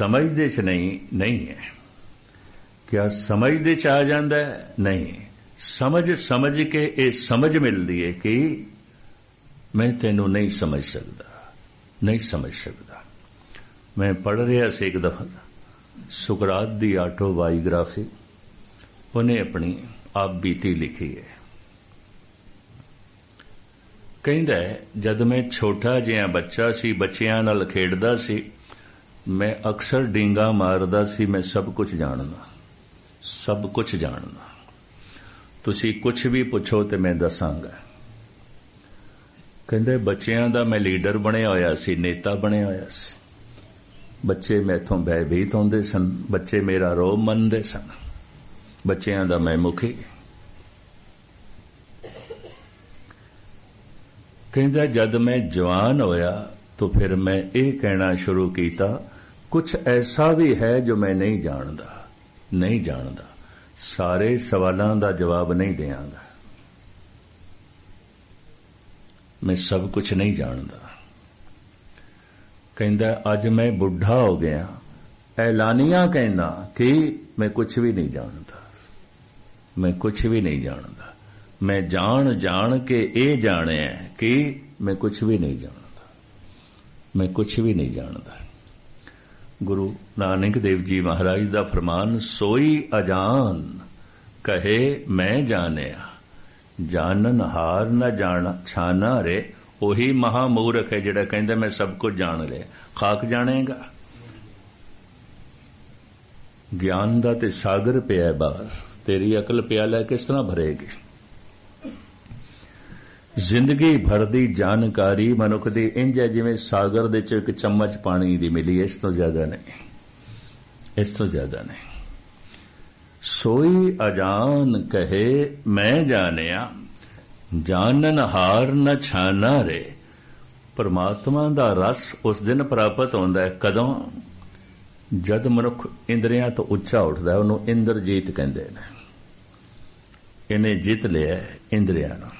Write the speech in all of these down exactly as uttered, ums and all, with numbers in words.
समझदे च नहीं नहीं है। क्या समझदे च आ जांदा है? नहीं। समझ समझ के ये समझ मिलती है कि मैं तेनू नहीं समझ सकता, नहीं समझ सकता। मैं पढ़ रहा से एक दफा सुकरात दी ऑटोबायोग्राफी, उन्हें अपनी आप बीती लिखी है। कहंदा है जद मैं छोटा जिहा बच्चा सी, बच्चियां नाल खेडदा सी, मैं अक्सर डींगा मारदा सी, मैं सब कुछ जानदा, सब कुछ जानदा। तुसी कुछ भी पुछो ते मैं दसांगा। कहंदे बच्चियां दा मैं लीडर बनिया होया सी, नेता बनिया होया सी। बच्चे मैथों भयभीत होंदे सन, बच्चे मेरा रोब मनदे सन, बच्चियां दा मैं मुखी। कहंदा जद मैं जवान होया तो फिर मैं ये कहना शुरू किया, कुछ ऐसा भी है जो मैं नहीं जानदा, नहीं जानदा। सारे सवालों का जवाब नहीं देंगा, मैं सब कुछ नहीं जानदा। कहंदा अज मैं बुढ़ा हो गया, ऐलानिया कहना कि मैं कुछ भी नहीं जानदा, मैं कुछ भी नहीं जानदा। मैं जान जान के ये जाने कि मैं कुछ भी नहीं जानदा, मैं कुछ भी नहीं जानदा। गुरु नानक देव जी महाराज दा फरमान, सोई अजान कहे मैं जानिया, जानन हार न जाना छाना रे। ओही महामूर्ख है जिहड़ा कहंदा मैं सब कुछ जान लिया। खाक जानेगा? ज्ञान दा ते सागर पिया बाहर, तेरी अकल प्याला किस तरह भरेगी? जिंदगी भर दी जानकारी मनुख दी इंज है जिवें सागर दे च एक चम्मच पानी दी मिली, इस तो ज्यादा नहीं, इस तो ज्यादा नहीं। सोई अजान कहे मैं जानिया, जानन हार न छाना रे। परमात्मा दा रस उस दिन प्राप्त होंदा है कदों? जद मनुख इंद्रियां तो उच्चा उठदा है, उहनूं इंद्रजीत कहंदे ने। इन्हें जित लिया इंद्रियां नूं।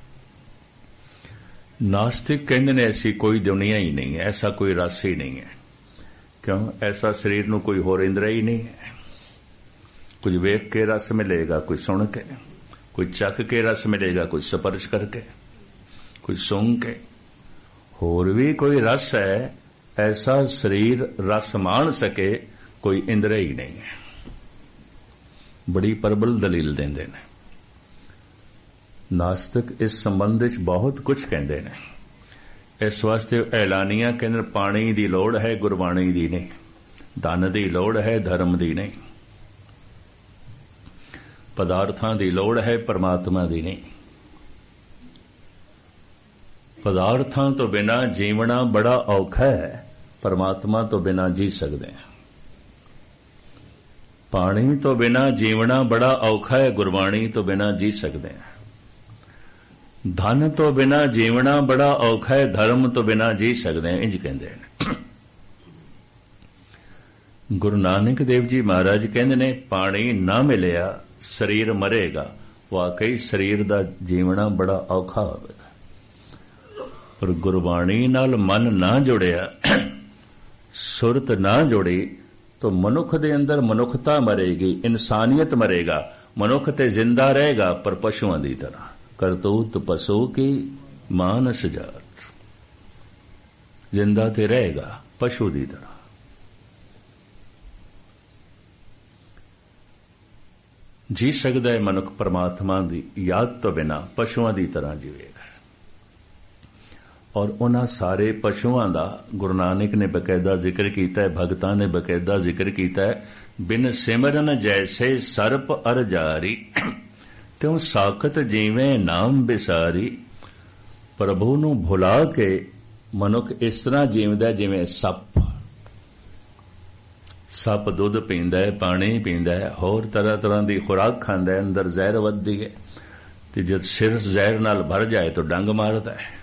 नास्तिक कहंदे ने ऐसी कोई दुनिया ही नहीं है, ऐसा कोई रस ही नहीं है। क्यों? ऐसा शरीर नूं कोई होर इंद्रिया ही नहीं है। कुछ वेख के रस मिलेगा, कोई सुन के, कोई चख के रस मिलेगा, कोई स्पर्श करके, कोई सूंघ के। होर भी कोई रस है, ऐसा शरीर रस मान सके कोई इंद्रिया ही नहीं है। बड़ी प्रबल दलील देंदे ने नास्तिक। इस संबंध च बहुत कुछ कहते हैं। इस वास्ते ऐलानिया कहते पानी की लोड़ है, गुरबाणी की नहीं। धन की लोड़ है, धर्म की नहीं। पदार्थां की लोड़ है, परमात्मा की नहीं। पदार्थां तो बिना जीवना बड़ा औखा है, परमात्मा तो बिना जी सकते हैं। पानी तो बिना जीवना बड़ा औखा है, गुरबाणी तो बिना जी सकते हैं। धन तो बिना जीवना बड़ा औखा है, धर्म तो बिना जी सकते हैं, इंज कहते हैं। गुरु नानक देव जी महाराज कहते ने पानी ना मिलिया शरीर मरेगा। वाकई शरीर दा जीवना बड़ा औखा होगा। पर गुरबाणी नाल मन ना जुड़िया, सुरत ना जुड़ी तो मनुख दे अंदर मनुखता मरेगी, इंसानियत मरेगा। मनुख ते जिंदा रहेगा पर पशुओं की तरह। करतूत पशु की मानस जात, जिंदा ते रहेगा पशु की तरह। जी सकता है मनुख परमात्मा की याद तो बिना पशुओं की तरह जीवेगा। और उन्हां सारे पशुओं का गुरु नानक ने बकायदा जिक्र किया है, भगतां ने बकायदा जिक्र किया है। बिन सिमरन जैसे सर्प अर जारी, त्यों साखत जीवें नाम बिसारी। प्रभु नूं भुला के मनुख इस तरह जीवदा जिवें सप। सप दुध पींदा है, पानी पींदा है, होर तरह तरह की खुराक खांदा है, अंदर जहर वधदी है, ते जद सिर जहर नाल भर जाए तो डंग मारदा है।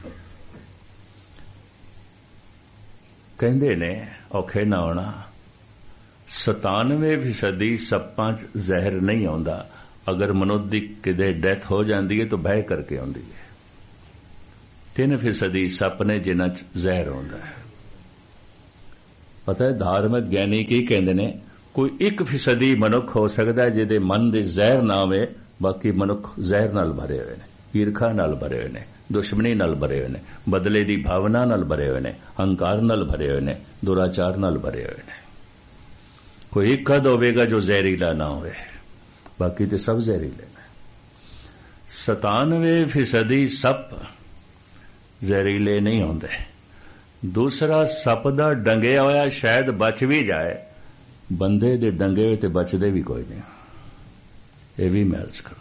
कहंदे ने औखे ना होना, सतानवे फीसदी सप्पां च जहर नहीं आउंदा। अगर मनुष्य की किते डेथ हो जाती है तो बह करके आउंदी है। तीन फीसदी सप ने जिन्हां च जहर आउंदा है। ਪਤਾ ਹੈ ਧਾਰਮਿਕ ਗਿਆਨੀ ਕੀ ਕਹਿੰਦੇ ਨੇ, ਕੋਈ ਇੱਕ ਫੀਸਦੀ ਮਨੁੱਖ ਹੋ ਸਕਦਾ ਜਿਹਦੇ ਮਨ ਦੇ ਜ਼ਹਿਰ ਨਾ ਹੋਵੇ, ਬਾਕੀ ਮਨੁੱਖ ਜ਼ਹਿਰ ਨਾਲ ਭਰੇ ਹੋਏ ਨੇ, ਈਰਖਾ ਨਾਲ ਭਰੇ ਹੋਏ ਨੇ, ਦੁਸ਼ਮਣੀ ਨਾਲ ਭਰੇ ਹੋਏ ਨੇ, ਬਦਲੇ ਦੀ ਭਾਵਨਾ ਨਾਲ ਭਰੇ ਹੋਏ ਨੇ, ਹੰਕਾਰ ਨਾਲ ਭਰੇ ਹੋਏ ਨੇ, ਦੁਰਾਚਾਰ ਨਾਲ ਭਰੇ ਹੋਏ ਨੇ। ਕੋਈ ਇੱਕ ਕਦ ਹੋਵੇਗਾ ਜੋ ਜ਼ਹਿਰੀਲਾ ਨਾ ਹੋਵੇ, ਬਾਕੀ ਤੇ ਸਭ ਜ਼ਹਿਰੀਲੇ ਨੇ। ਸਤਾਨਵੇਂ ਫੀਸਦੀ ਸੱਪ ਜ਼ਹਿਰੀਲੇ ਨਹੀਂ ਹੁੰਦੇ। ਦੂਸਰਾ, ਸੱਪ ਦਾ ਡੰਗਿਆ ਹੋਇਆ ਸ਼ਾਇਦ ਬਚ ਵੀ ਜਾਏ, ਬੰਦੇ ਦੇ ਡੰਗੇ ਹੋਏ ਤੇ ਬਚਦੇ ਵੀ ਕੋਈ ਨਹੀਂ, ਇਹ ਵੀ ਮੈਚ ਕਰਦੇ।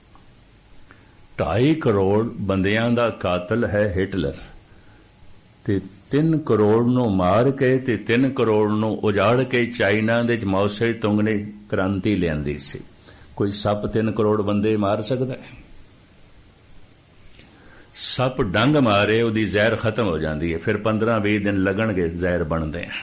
ਢਾਈ ਕਰੋੜ ਬੰਦਿਆਂ ਦਾ ਕਾਤਲ ਹੈ ਹਿਟਲਰ, ਤੇ ਤਿੰਨ ਕਰੋੜ ਨੂੰ ਮਾਰ ਕੇ ਤੇ ਤਿੰਨ ਕਰੋੜ ਨੂੰ ਉਜਾੜ ਕੇ ਚਾਈਨਾ ਦੇ ਮਾਓ ਸੇ ਤੁੰਗ ਨੇ ਕ੍ਰਾਂਤੀ ਲਿਆਂਦੀ ਸੀ। ਕੋਈ ਸੱਪ ਤਿੰਨ ਕਰੋੜ ਬੰਦੇ ਮਾਰ ਸਕਦਾ ਹੈ? ਸੱਪ ਡੰਗ ਮਾਰੇ ਉਹਦੀ ਜ਼ਹਿਰ ਖਤਮ ਹੋ ਜਾਂਦੀ ਹੈ, ਫਿਰ ਪੰਦਰਾਂ ਵੀਹ ਦਿਨ ਲੱਗਣਗੇ ਜ਼ਹਿਰ ਬਣਦੇ ਆ।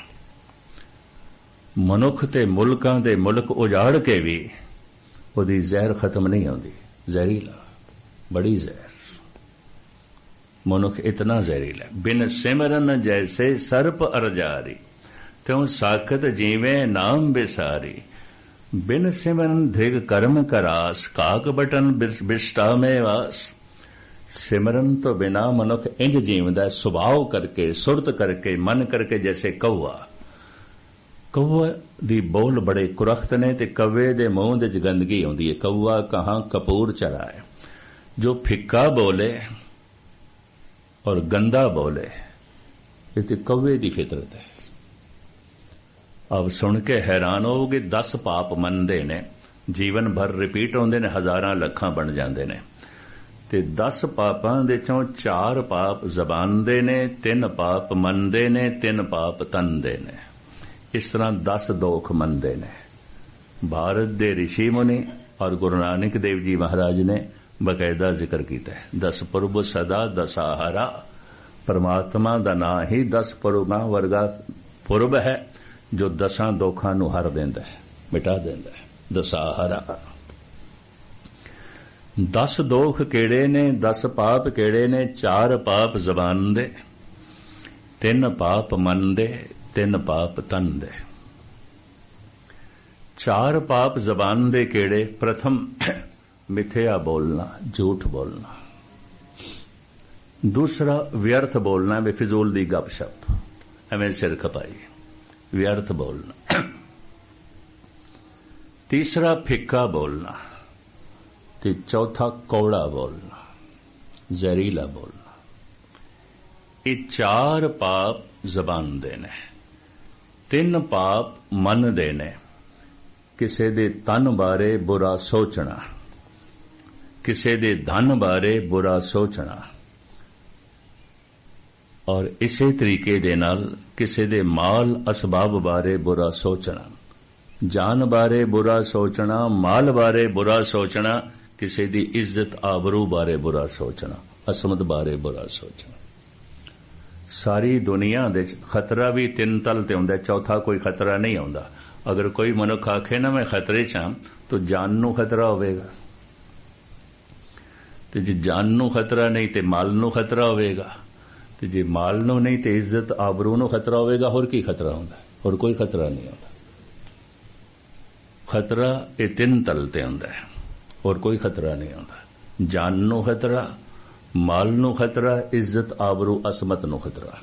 ਮਨੁੱਖ ਤੇ ਮੁਲਕਾਂ ਦੇ ਮੁਲਕ ਉਜਾੜ ਕੇ ਵੀ ਉਹਦੀ ਜ਼ਹਿਰ ਖਤਮ ਨਹੀਂ ਹੁੰਦੀ, ਜ਼ਹਿਰੀਲਾ, ਬੜੀ ਜ਼ਹਿਰ। ਮਨੁੱਖ ਇਤਨਾ ਜ਼ਹਿਰੀਲਾ, ਬਿਨ ਸਿਮਰਨ ਜੈਸੇ ਸਰਪ ਅਰਜਾਰੀ, ਤਿਉ ਸਾਖਤ ਜੀਵੇਂ ਨਾਮ ਬਿਸਾਰੀ। ਬਿਨ ਸਿਮਰਨ ਧ੍ਰਿਗ ਕਰਮ ਕਰਾਸ, ਕਾਕ ਬਟਨ ਬਿਸ਼ਟਾ ਮੇ ਵਾਸ। ਸਿਮਰਨ ਤੋਂ ਬਿਨਾ ਮਨੁੱਖ ਇੰਜ ਜੀਵਦਾ, ਸੁਭਾਅ ਕਰਕੇ, ਸੁਰਤ ਕਰਕੇ, ਮਨ ਕਰਕੇ, ਜੈਸੇ ਕਊਆ। ਕਊਆ ਦੀ ਬੋਲ ਬੜੇ ਕੁਰਖਤ ਨੇ ਤੇ ਕਵੇ ਦੇ ਮੂੰਹ ਦੇ ਚ ਗੰਦਗੀ ਆਉਂਦੀ ਹੈ। ਕਊਆ ਕਹਾਂ ਕਪੂਰ ਚਰਾਏ, ਜੋ ਫਿੱਕਾ ਬੋਲੇ ਔਰ ਗੰਦਾ ਬੋਲੇ, ਇਹ ਤੇ ਕਵੇ ਦੀ ਫਿਤਰਤ ਹੈ। ਆਪ ਸੁਣ ਕੇ ਹੈਰਾਨ ਹੋਵੋਗੇ, ਦਸ ਪਾਪ ਮੰਨਦੇ ਨੇ, ਜੀਵਨ ਭਰ ਰਿਪੀਟ ਹੁੰਦੇ ਨੇ, ਹਜ਼ਾਰਾਂ ਲੱਖਾਂ ਬਣ ਜਾਂਦੇ ਨੇ, ਤੇ ਦਸ ਪਾਪਾਂ ਦੇ ਚੋਂ ਚਾਰ ਪਾਪ ਜ਼ਬਾਨ ਦੇ ਨੇ, ਤਿੰਨ ਪਾਪ ਮਨ ਦੇ ਨੇ, ਤਿੰਨ ਪਾਪ ਤਨ ਦੇ ਨੇ। ਇਸ ਤਰ੍ਹਾਂ ਦਸ ਦੋਖ ਮੰਨਦੇ ਨੇ। ਭਾਰਤ ਦੇ ਰਿਸ਼ੀ ਮੁਨੀ ਔਰ ਗੁਰੂ ਨਾਨਕ ਦੇਵ ਜੀ ਮਹਾਰਾਜ ਨੇ ਬਕਾਇਦਾ ਜ਼ਿਕਰ ਕੀਤਾ ਹੈ, ਦਸ ਪੁਰਬ ਸਦਾ ਦਸਾਹਰਾ। ਪਰਮਾਤਮਾ ਦਾ ਨਾਂ ਹੀ ਦਸ ਪੁਰਬਾਂ ਵਰਗਾ ਪੁਰਬ ਹੈ, ਜੋ ਦਸਾਂ ਦੋਖਾਂ ਨੂੰ ਹਰ ਦਿੰਦਾ ਹੈ, ਮਿਟਾ ਦਿੰਦਾ ਹੈ। ਦਸਾਹਰਾ। ਦਸ ਦੋਖ ਕਿਹੜੇ ਨੇ, ਦਸ ਪਾਪ ਕਿਹੜੇ ਨੇ? ਚਾਰ ਪਾਪ ਜ਼ਬਾਨ ਦੇ, ਤਿੰਨ ਪਾਪ ਮਨ ਦੇ, ਤਿੰਨ ਪਾਪ ਤਨ ਦੇ। ਚਾਰ ਪਾਪ ਜ਼ਬਾਨ ਦੇ ਕਿਹੜੇ? ਪ੍ਰਥਮ ਮਿਥਿਆ ਬੋਲਣਾ, ਝੂਠ ਬੋਲਣਾ। ਦੂਸਰਾ ਵਿਅਰਥ ਬੋਲਣਾ, ਬੇਫਜ਼ੂਲ ਦੀ ਗੱਪਸ਼ਪ, ਐਵੇਂ ਸਿਰ ਖਪਾਈ, ਵਿਅਰਥ ਬੋਲਣਾ। ਤੀਸਰਾ ਫਿੱਕਾ ਬੋਲਣਾ, ਤੇ ਚੌਥਾ ਕੌੜਾ ਬੋਲਣਾ, ਜ਼ਹਿਰੀਲਾ ਬੋਲਣਾ। ਇਹ ਚਾਰ ਪਾਪ ਜ਼ਬਾਨ ਦੇ ਨੇ, ਤਿੰਨ ਪਾਪ ਮਨ ਦੇ ਨੇ। ਕਿਸੇ ਦੇ ਤਨ ਬਾਰੇ ਬੁਰਾ ਸੋਚਣਾ, ਕਿਸੇ ਦੇ ਧਨ ਬਾਰੇ ਬੁਰਾ ਸੋਚਣਾ, ਔਰ ਇਸੇ ਤਰੀਕੇ ਦੇ ਨਾਲ ਕਿਸੇ ਦੇ ਮਾਲ ਅਸਬਾਬ ਬਾਰੇ ਬੁਰਾ ਸੋਚਣਾ, ਜਾਨ ਬਾਰੇ ਬੁਰਾ ਸੋਚਣਾ, ਮਾਲ ਬਾਰੇ ਬੁਰਾ ਸੋਚਣਾ, ਕਿਸੇ ਦੀ ਇੱਜ਼ਤ ਆਬਰੂ ਬਾਰੇ ਬੁਰਾ ਸੋਚਣਾ, ਅਸਮਤ ਬਾਰੇ ਬੁਰਾ ਸੋਚਣਾ। ਸਾਰੀ ਦੁਨੀਆ ਦੇ ਖਤਰਾ ਵੀ ਤਿੰਨ ਤਲ ਤੇ ਹੁੰਦਾ, ਚੌਥਾ ਕੋਈ ਖਤਰਾ ਨਹੀਂ ਆਉਂਦਾ। ਅਗਰ ਕੋਈ ਮਨੁੱਖ ਆਖੇ ਨਾ ਮੈਂ ਖਤਰੇ ਚ ਹਾਂ, ਤਾਂ ਜਾਨ ਨੂੰ ਖਤਰਾ ਹੋਵੇਗਾ, ਤੇ ਜੇ ਜਾਨ ਨੂੰ ਖਤਰਾ ਨਹੀਂ ਤੇ ਮਾਲ ਨੂੰ ਖਤਰਾ ਹੋਵੇਗਾ, ਤੇ ਜੇ ਮਾਲ ਨੂੰ ਨਹੀਂ ਤੇ ਇੱਜ਼ਤ ਆਬਰੂ ਨੂੰ ਖਤਰਾ ਹੋਵੇਗਾ। ਹੋਰ ਕੀ ਖਤਰਾ ਹੁੰਦਾ? ਹੋਰ ਕੋਈ ਖਤਰਾ ਨਹੀਂ ਹੁੰਦਾ। ਖਤਰਾ ਇਹ ਤਿੰਨ ਤਲ ਤੇ ਹੁੰਦਾ ਹੈ, ਹੋਰ ਕੋਈ ਖਤਰਾ ਨਹੀਂ ਹੁੰਦਾ। ਜਾਨ ਨੂੰ ਖਤਰਾ, ਮਾਲ ਨੂੰ ਖਤਰਾ, ਇੱਜ਼ਤ ਆਬਰੂ ਅਸਮਤ ਨੂੰ ਖਤਰਾ।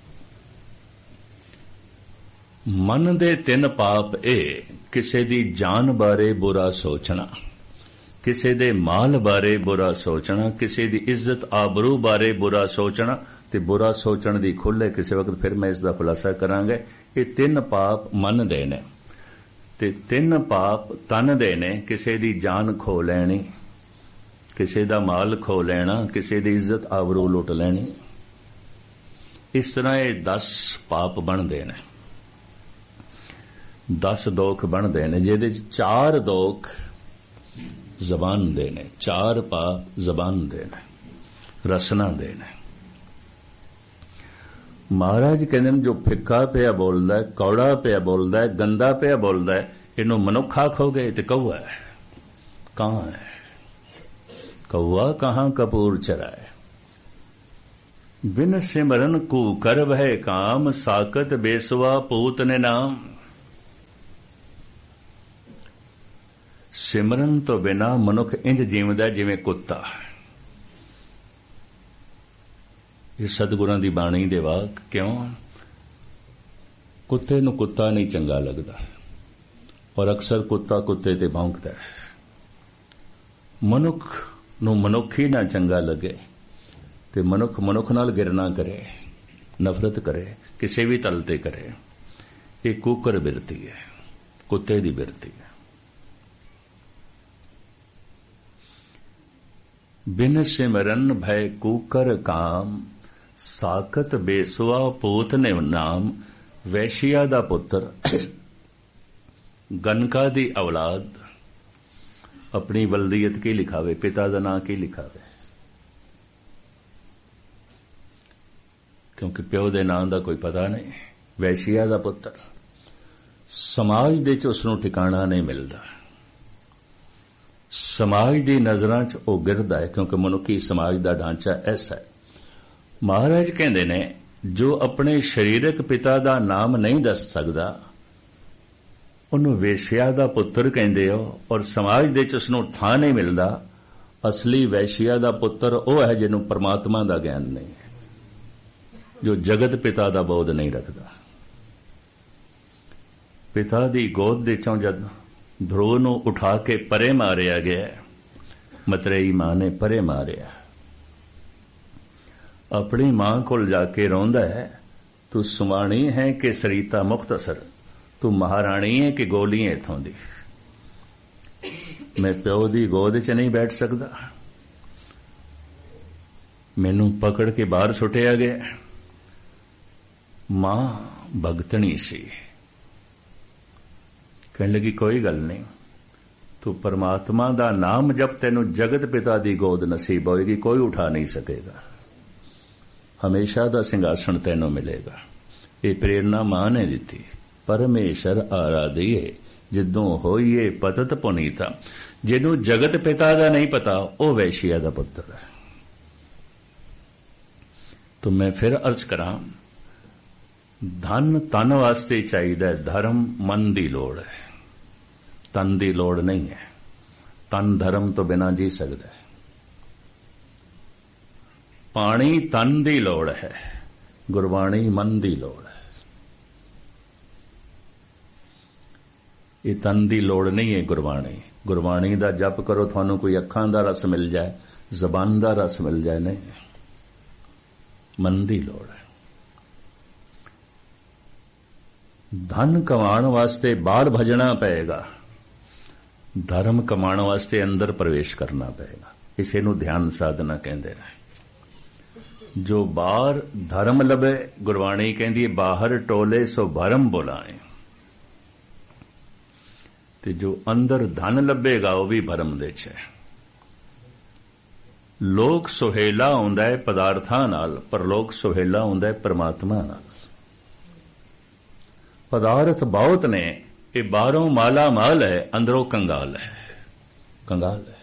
ਮਨ ਦੇ ਤਿੰਨ ਪਾਪ ਇਹ, ਕਿਸੇ ਦੀ ਜਾਨ ਬਾਰੇ ਬੁਰਾ ਸੋਚਣਾ, ਕਿਸੇ ਦੇ ਮਾਲ ਬਾਰੇ ਬੁਰਾ ਸੋਚਣਾ, ਕਿਸੇ ਦੀ ਇੱਜ਼ਤ ਆਬਰੂ ਬਾਰੇ ਬੁਰਾ ਸੋਚਣਾ। ਤੇ ਬੁਰਾ ਸੋਚਣ ਦੀ ਖੁੱਲ੍ਹ ਕਿਸੇ ਵਕਤ ਫਿਰ ਮੈਂ ਇਸ ਦਾ ਖੁਲਾਸਾ ਕਰਾਂਗੇ। ਇਹ ਤਿੰਨ ਪਾਪ ਮਨ ਦੇ ਨੇ, ਤੇ ਤਿੰਨ ਪਾਪ ਤਨ ਦੇ ਨੇ। ਕਿਸੇ ਦੀ ਜਾਨ ਖੋ ਲੈਣੀ, ਕਿਸੇ ਦਾ ਮਾਲ ਖੋ ਲੈਣਾ, ਕਿਸੇ ਦੀ ਇੱਜ਼ਤ ਆਬਰੂ ਲੁੱਟ ਲੈਣੀ। ਇਸ ਤਰ੍ਹਾਂ ਇਹ ਦਸ ਪਾਪ ਬਣਦੇ ਨੇ, ਦਸ ਦੋਖ ਬਣਦੇ ਨੇ, ਜਿਹਦੇ ਚ ਚਾਰ ਦੋਖ ਜ਼ਬਾਨ ਦੇ ਨੇ, ਚਾਰ ਪਾਪ ਜ਼ਬਾਨ ਦੇ ਨੇ, ਰਸਨਾ ਦੇ ਨੇ। ਮਹਾਰਾਜ ਕਹਿੰਦੇ ਨੇ ਜੋ ਫਿੱਕਾ ਪਿਆ ਬੋਲਦਾ, ਕੌੜਾ ਪਿਆ ਬੋਲਦਾ, ਗੰਦਾ ਪਿਆ ਬੋਲਦਾ, ਇਹਨੂੰ ਮਨੁੱਖ ਆਖੋਗੇ ਤੇ ਕਊਆ ਹੈ। ਕਹਾਂ ਹੈ ਕਊਆ, ਕਹਾਂ ਕਪੂਰ ਚਰਾਏ। बिन सिमरन को कर वह काम, साकत बेसवा पूत ने नाम। सिमरन तो बिना मनुख इंज जीवदा जिवें कुत्ता। ये सतगुरां दी बाणी दे वाक। क्यों? कुत्ते नूं कुत्ता नहीं चंगा लगदा, पर अक्सर कुत्ता कुत्ते ते भौंकदा है। मनुख नूं मनुख ही ना चंगा लगे ते मनुख मनुख नाल गिरना करे, नफरत करे, किसी भी तल ते करे। ये कूकर बिरती है, कुत्ते दी बिरती है। बिन सिमरन भय कूकर काम, साकत बेसुआ पूत ने नाम। वैशिया दा पुत्र, गनका दी औलाद अपनी वल्दियत की लिखावे, पिता दा नां की लिखावे, क्योंकि प्यो दे नां दा कोई पता नहीं। वैशिया दा पुत्र, समाज दे च उसनूं ठिकाणा नहीं मिलदा, समाज दी नज़रां च वो गिरदा है, क्योंकि मनुखी समाज दा ढांचा ऐसा है। महाराज कहंदे ने जो अपने शरीरक पिता दा नाम नहीं दस सकदा उन्होंने वेश्या दा पुत्र कहंदे हो, और समाज दे च उसनूं थां नहीं मिलदा। असली वैश्या दा पुत्र वो है जिन्हों परमात्मा दा ज्ञान नहीं है, जो जगत पिता दा बोध नहीं रखदा। पिता दी गोद दे चों जद ध्रुव नूं उठा के परे मारिया गया, मतरेई मां ने परे मारिया, अपनी मां कोल जाके रोंदा है, तू सुवाणी है कि सरीता मुख्तसर, तू महाराणी है कि गोली है इथों दी। मैं प्यो दी गोद च नहीं बैठ सकदा, मैनू पकड़ के बाहर सुटिया गया। मां भगतनी सी, कहने लगी कोई गल नहीं, तू परमात्मा दा नाम जब तेनू जगत पिता दी गोद नसीब होएगी, कोई उठा नहीं सकेगा, हमेशा दा सिंघासन तेनू मिलेगा। ये प्रेरणा मां ने दी। परमेश्वर आराधिए जिदों होइए पतत पुनीता। जिन्हों जगत पिता दा नहीं पता वो वैश्या दा पुत्र है। तो मैं फिर अर्ज करा, धन तन वास्ते चाहिए, धर्म मन दी लोड़ है, तन दी लोड़ नहीं है। तन धर्म तो बिना जी सकता है। पानी तन दी लोड़ है, गुरबाणी मन दी लोड़ है। ये तन दी लोड़ नहीं है गुरबाणी। गुरबाणी दा जप करो, थानू कोई अखां दा रस मिल जाए, जबान दा रस मिल जाए, नहीं, मन दी लोड़ है। धन कमाण वास्ते बाहर भजना पएगा, धर्म कमाण वास्ते अंदर प्रवेश करना पएगा। इसे नू ध्यान साधना कहंदे ने। जो बाहर धर्म लभे, गुरबाणी कहंदी है बाहर टोले सो भरम बुलाए, ते जो अंदर धन लभेगा वो भी भरम दे च। लोक सुहेला हुंदा है पदार्थां नाल, पर लोक सुहेला हुंदा है परमात्मा नाल। पदार्थ बहुत ने, ये बाहरों माला माल है, अंदरों कंगाल है, कंगाल है।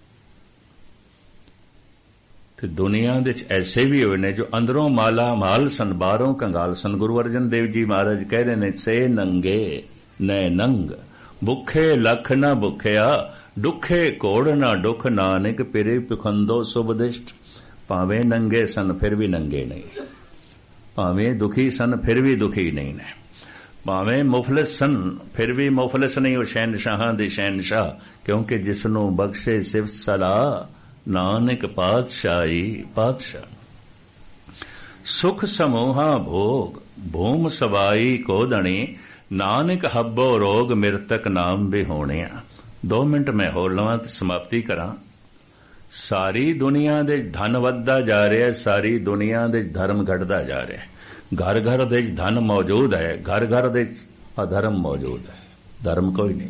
ते दुनिया दे ऐसे भी हुए ने जो अंदरों माला माल सन, बाहरों कंगाल सन। गुरु अर्जन देव जी महाराज कह रहे ने, से नंगे नै नंग, भुखे लख ना भुखिया, दुखे कोड़ ना दुख, नानक पिरे पिखंदो सुबदिष्ट। भावें नंगे सन फिर भी नंगे नहीं, भावें दुखी सन फिर भी दुखी नहीं ने, भावें मुफलिस सन फिर भी मुफलिस नहीं। वो शहनशाह दी शहनशाह, क्योंकि जिसनों बख्शे सिफ सलाह, नानक पातशाही पातशाह। सुख समूहा भोग, भूम सवाई को दणी, नानक हब्बो रोग, मृतक नाम भी होने। दो मिनट मैं होर लवां ते समाप्ति करा। सारी दुनिया दे धन वधदा जा रहा है, सारी दुनिया दे धर्म घटदा जा रहा है। घर घर दे धन मौजूद है, घर घर दे अधर्म मौजूद है, धर्म कोई नहीं।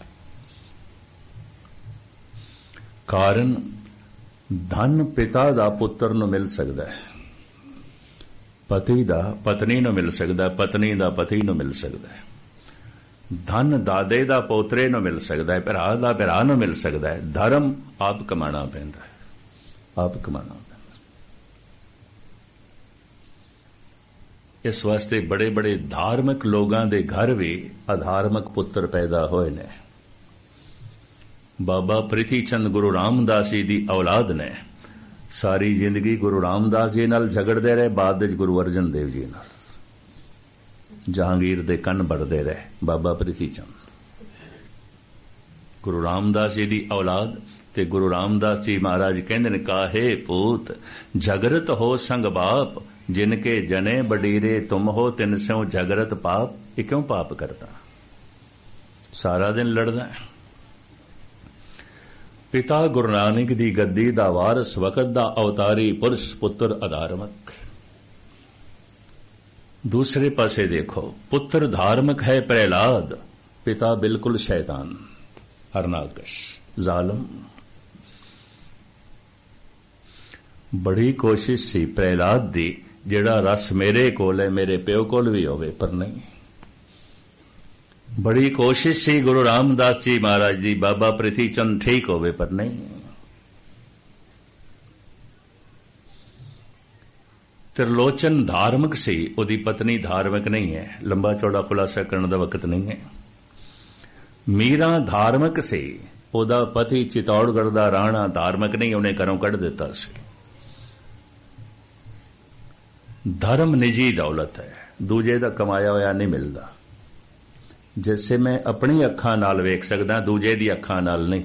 कारण धन पिता दा पुत्र नूं मिल सकदा है, पति दा पत्नी नूं मिल सकदा है, पत्नी दा पति नूं मिल सकदा है। धन दादे दा पोतरे नूं मिल सकदा है, भरा दा भरा नूं मिल सकदा है। धर्म आप कमाना पैंदा है, आप कमाना पैंदा। इस वास्ते बड़े बड़े धार्मिक लोगों के घर भी अधार्मिक पुत्र पैदा होए ने। बाबा प्रीति चंद गुरु रामदास जी की औलाद ने सारी जिंदगी गुरु रामदास जी नाल झगड़ते रहे, बाद विच गुरु अर्जन देव जी नाल जहांगीर दे कन बढ़ते रहे। बाबा प्रीति चंद गुरु रामदास जी की औलाद ते गुरु रामदास जी महाराज कहंदे ने, काहे पूत झगरत हो संग बाप, जिनके जने बडीरे तुम हो तिन स्यों झगरत पाप। ये क्यों पाप करता, सारा दिन लड़दा है। पिता गुरु नानक दी गद्दी दा वारस, वकत दा अवतारी पुरुष, पुत्र अधार्मिक। दूसरे पासे देखो, पुत्र धार्मिक है प्रहलाद, पिता बिल्कुल शैतान हरनाकश जालम। बड़ी कोशिश सी प्रहलाद दी जिहड़ा रस मेरे कोल है मेरे प्यो कोल भी होवे, पर नहीं। बड़ी कोशिश सी गुरु रामदास जी महाराज दी बाबा प्रीति चंद ठीक होवे, पर नहीं। त्रिलोचन धार्मिक सी, उहदी पत्नी धार्मिक नहीं है। लंबा चौड़ा खुलासा करने दा वक्त नहीं है। मीरा धार्मिक सी, उहदा पति चित्तौड़गढ़ दा राणा धार्मिक नहीं, उन्हें घरों कढ़ दिता सी। धर्म निजी दौलत है, दूजे दा कमाया होया नहीं मिलदा। जिसे मैं अपनी अखां नाल वेख सकदा, दूजे दी अखां नाल नहीं।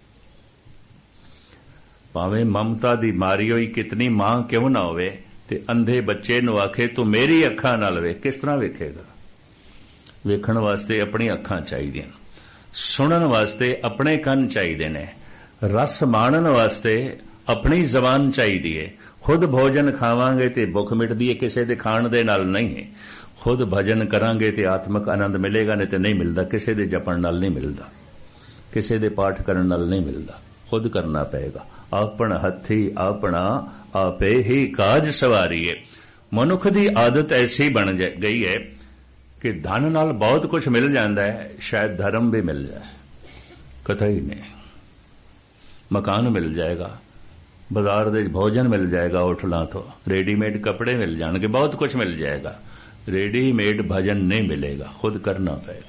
भावें ममता दी मारी होई कितनी मां क्यों ना होवे, ते अंधे बच्चे नूं आखे तू मेरी अखां नाल वेख, किस तरह वेखेगा। वेखण वास्ते अपनी अखां चाहिदियां, सुनन वास्ते अपने कंन चाहिदे ने, रस माणन वास्ते अपनी जबान चाहिदी है। खुद भोजन खावांगे ते भुख मिटदी है, किसी दे खाण दे नाल नहीं। खुद भजन करांगे ते आत्मक आनंद मिलेगा, नहीं ते नहीं मिलदा। किसी दे जपण नाल नहीं मिलदा, किसी दे पाठ करन नाल नहीं मिलदा। खुद करना पएगा। आपन हथी आपना आपे ही काज सवारीए। मनुख दी आदत ऐसी बन गई है कि धन नाल बहुत कुछ मिल जाता है, शायद धर्म भी मिल जाए, कतई नहीं। मकान मिल जाएगा, बाजार दे भोजन मिल जाएगा, होटलों तो रेडीमेड कपड़े मिल जाएंगे, बहुत कुछ मिल जाएगा। रेडीमेड भजन नहीं मिलेगा, खुद करना पड़ेगा।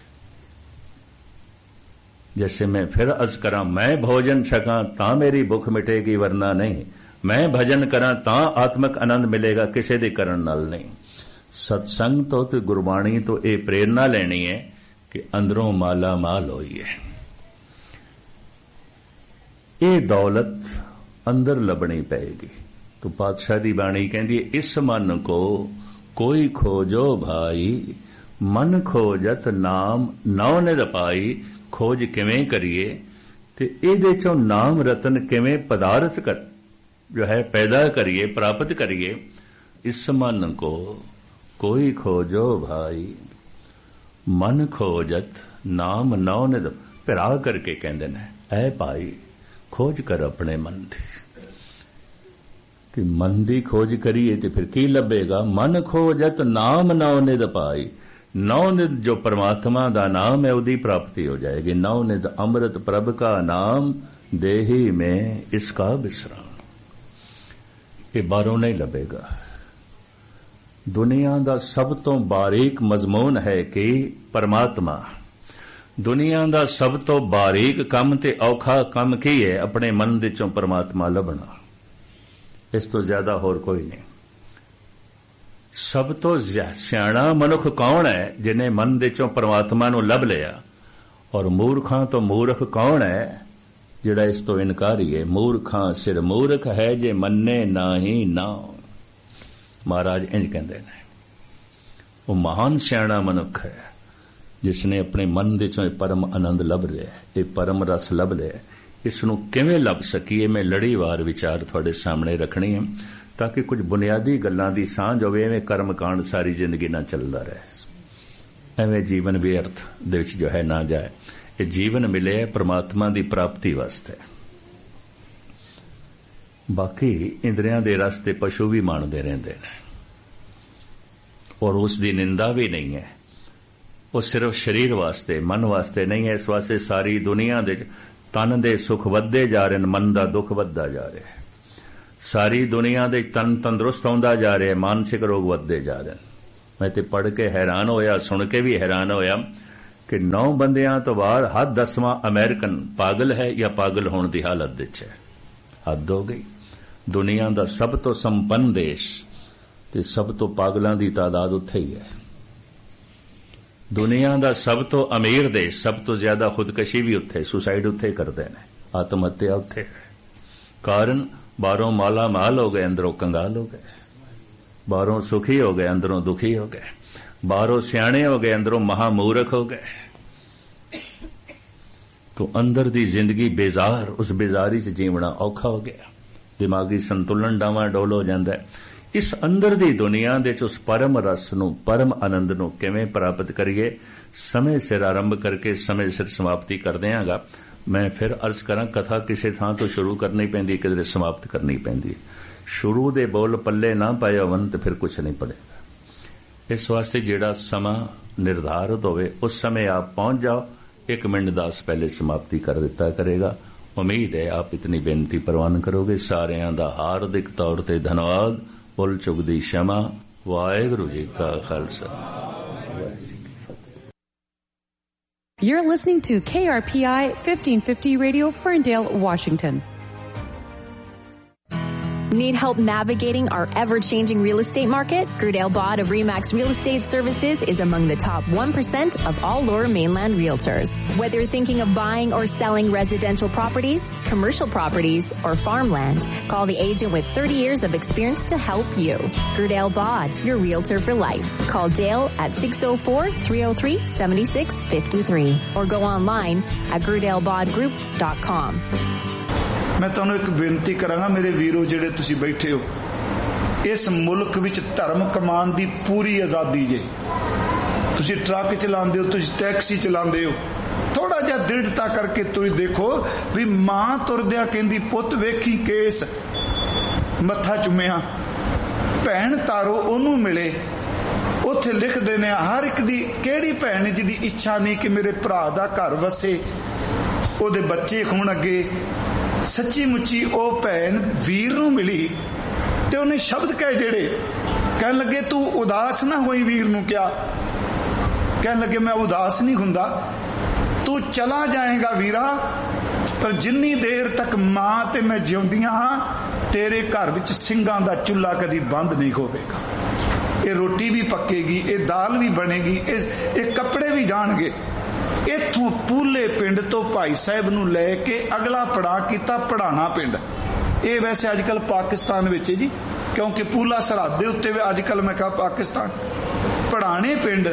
जैसे मैं फिर अर्ज करा, मैं भोजन छका तां मेरी भुख मिटेगी, वरना नहीं। मैं भजन करा तां आत्मक आनंद मिलेगा, किसी दे करन नाल नहीं। सत्संग तो ते गुरबाणी तो ये प्रेरणा लेनी है कि अंदरों माला माल होइए। ये दौलत अंदर लभनी पएगी। तो पातशाह दी बाणी कहंदी है, इस मन को कोई खोजो भाई, मन खोजत नाम नौ निध पाई। खोज किवें करिए ते इहदे चों नाम रतन किवें पदार्थ कर जो है पैदा करिए, प्राप्त करिए। इस मन को कोई खोजो भाई, मन खोजत नाम नौ निध। पिरा करके कहंदे ने, ऐ भाई खोज कर अपने मन दी। ते मन दी खोज करिए ते फिर की लभेगा। मन खोजत नाम नौ निध पाई। नौ निध जो परमात्मा दा नाम है, उदी प्राप्ति हो जाएगी। नौ निध अमृत प्रभ का नाम, देही में इसका विश्राम। ये बारों नहीं लभेगा। दुनिया दा सब तो बारीक मजमून है कि परमात्मा। दुनिया दा सब तो बारीक काम ते औखा काम की है, अपने मन दे चों परमात्मा लभना। इस तो ज्यादा होर कोई नहीं। सब तो सियाणा मनुख कौन है, जिन्हें मन दे चों परमात्मा नूं लभ लिया। और मूर्खां तो मूर्ख कौन है, जिहड़ा इस तो इनकारी है। मूर्खां सिर मूर्ख है, जे मन्ने नाही नाम। महाराज इंज कहंदे ने, वो महान सियाणा मनुख है जिसने अपने मन दे चों परम आनंद लभ लिया, ये परम रस लभ लिया। इसनूं किवें लभ सकीए, मैं लड़ीवार विचार तुहाडे सामने रखनी है, ताकि कुछ बुनियादी गल्लां दी सांझ होवे। एवें कर्मकांड सारी जिंदगी ना चलदा रहे, एवें जीवन व्यर्थ दे विच जो है ना जाए। ये जीवन मिले परमात्मा दी प्राप्ति वास्ते। बाकी इंद्रियां दे रस्ते पशु भी माणदे रहिंदे ने, और उस दी निंदा भी नहीं है। वो सिर्फ शरीर वास्ते, मन वास्ते नहीं है। इस वास्ते सारी दुनिया दे तन दे सुख वधदे जा रहे, मन दा दुख वधदा जा रहा है। सारी दुनिया दे तन तंदुरुस्त होंदा जा रहा है, मानसिक रोग वधदे जा रहे हैं। मैं तो पढ़ के हैरान होया, सुन के भी हैरान होया कि नौ बंदियां तो बाद हर दसवां अमेरिकन पागल है या पागल होने की हालत विच है। हद हो गई। दुनिया का सब तो संपन्न देश ते सब तो पागलों की तादाद उत्थे ही है। दुनिया का सब तो अमीर देश, सब तो ज्यादा खुदकशी भी उत्थे, सुसाइड उत्थे करते हैं, आत्महत्या उत्थे है। कारण बाहरों माला माल हो गए, अंदरों कंगाल हो गए। बाहरों सुखी हो गए, अंदरों दुखी हो गए। बाहरों सियाणे हो गए, अंदरों महामूर्ख हो गए। तो अंदर दी जिंदगी बेजार, उस बेजारी च जीवना औखा हो गया। दिमागी संतुलन डावा डोल हो जाता है। इस अंदर दी दुनिया दे उस परम रस नूं, परम आनंद नूं किवें प्राप्त करिए, समय सिर आरंभ करके समय सिर समाप्ति कर देंगा। मैं फिर अर्ज करा, कथा किसी थां तो शुरू करनी पैंदी, किधरे समाप्त करनी पैंदी। शुरू दे बोल पल्ले ना पाए होवन ते फिर कुछ नहीं पड़ेगा। इस वास्ते जिहड़ा समा निर्धारित होवे उस समय आप पहुंच जाओ। एक मिनट दस पहले समाप्ति कर दिता करेगा। उम्मीद है आप इतनी बेनती परवान करोगे। सारियां दा हार्दिक तौर ते धन्यवाद। भुल चुक दी क्षमा। वाहिगुरू जी का Khalsa. You're listening to K R P I fifteen fifty Radio, Ferndale, Washington. Need help navigating our ever-changing real estate market? Grudale Bod of Remax Real Estate Services is among the top one percent of all Lower Mainland realtors. Whether you're thinking of buying or selling residential properties, commercial properties, or farmland, call the agent with thirty years of experience to help you. Grudale Bod, your realtor for life. Call Dale at six oh four, three oh three, seven six five three or go online at grudale bod group dot com. मैं तुहानू एक बेनती करांगा मेरे वीरो जिहड़े तुसीं बैठे हो, इस मुल्क विच धर्म कमान दी पूरी आज़ादी जे। तुसीं ट्रक चलांदे हो, तुसीं टैक्सी चलांदे हो, थोड़ा जिहा दृढ़ता करके तुसीं देखो भी मां तुरदिया कहंदी पुत वेखी केस मत्था चुमिया, भैन तारो ओनू मिले। उत्थे लिखदे ने हर एक दी किहड़ी भैन जिहदी इच्छा नहीं कि मेरे भरा दा घर वसे, ओहदे बच्चे होण अगे। सच्ची मुच्ची ओ भैन वीर नूं मिली ते उन्हें शब्द कहे जेड़े कहन लगे तू उदास ना होई। वीर नूं क्या कहन लगे मैं उदास नहीं हुंदा, तू चला जाएगा वीरा, पर जिन्नी देर तक मां ते मैं जिउंदियां हां तेरे घर विच ਸਿੰਘਾਂ दा चुल्हा कदी बंद नहीं होवेगा। ये रोटी भी पकेगी, ये दाल भी बनेगी, ये कपड़े भी जाणगे। इथों पूले पिंड तो भाई साहब नूं लैके अगला पड़ा किता पढ़ाना पिंड। ये वैसे अजकल पाकिस्तान विच जी, क्योंकि पूला सरहद दे उत्ते अजकल मैं कहा पाकिस्तान पढ़ाने पिंड,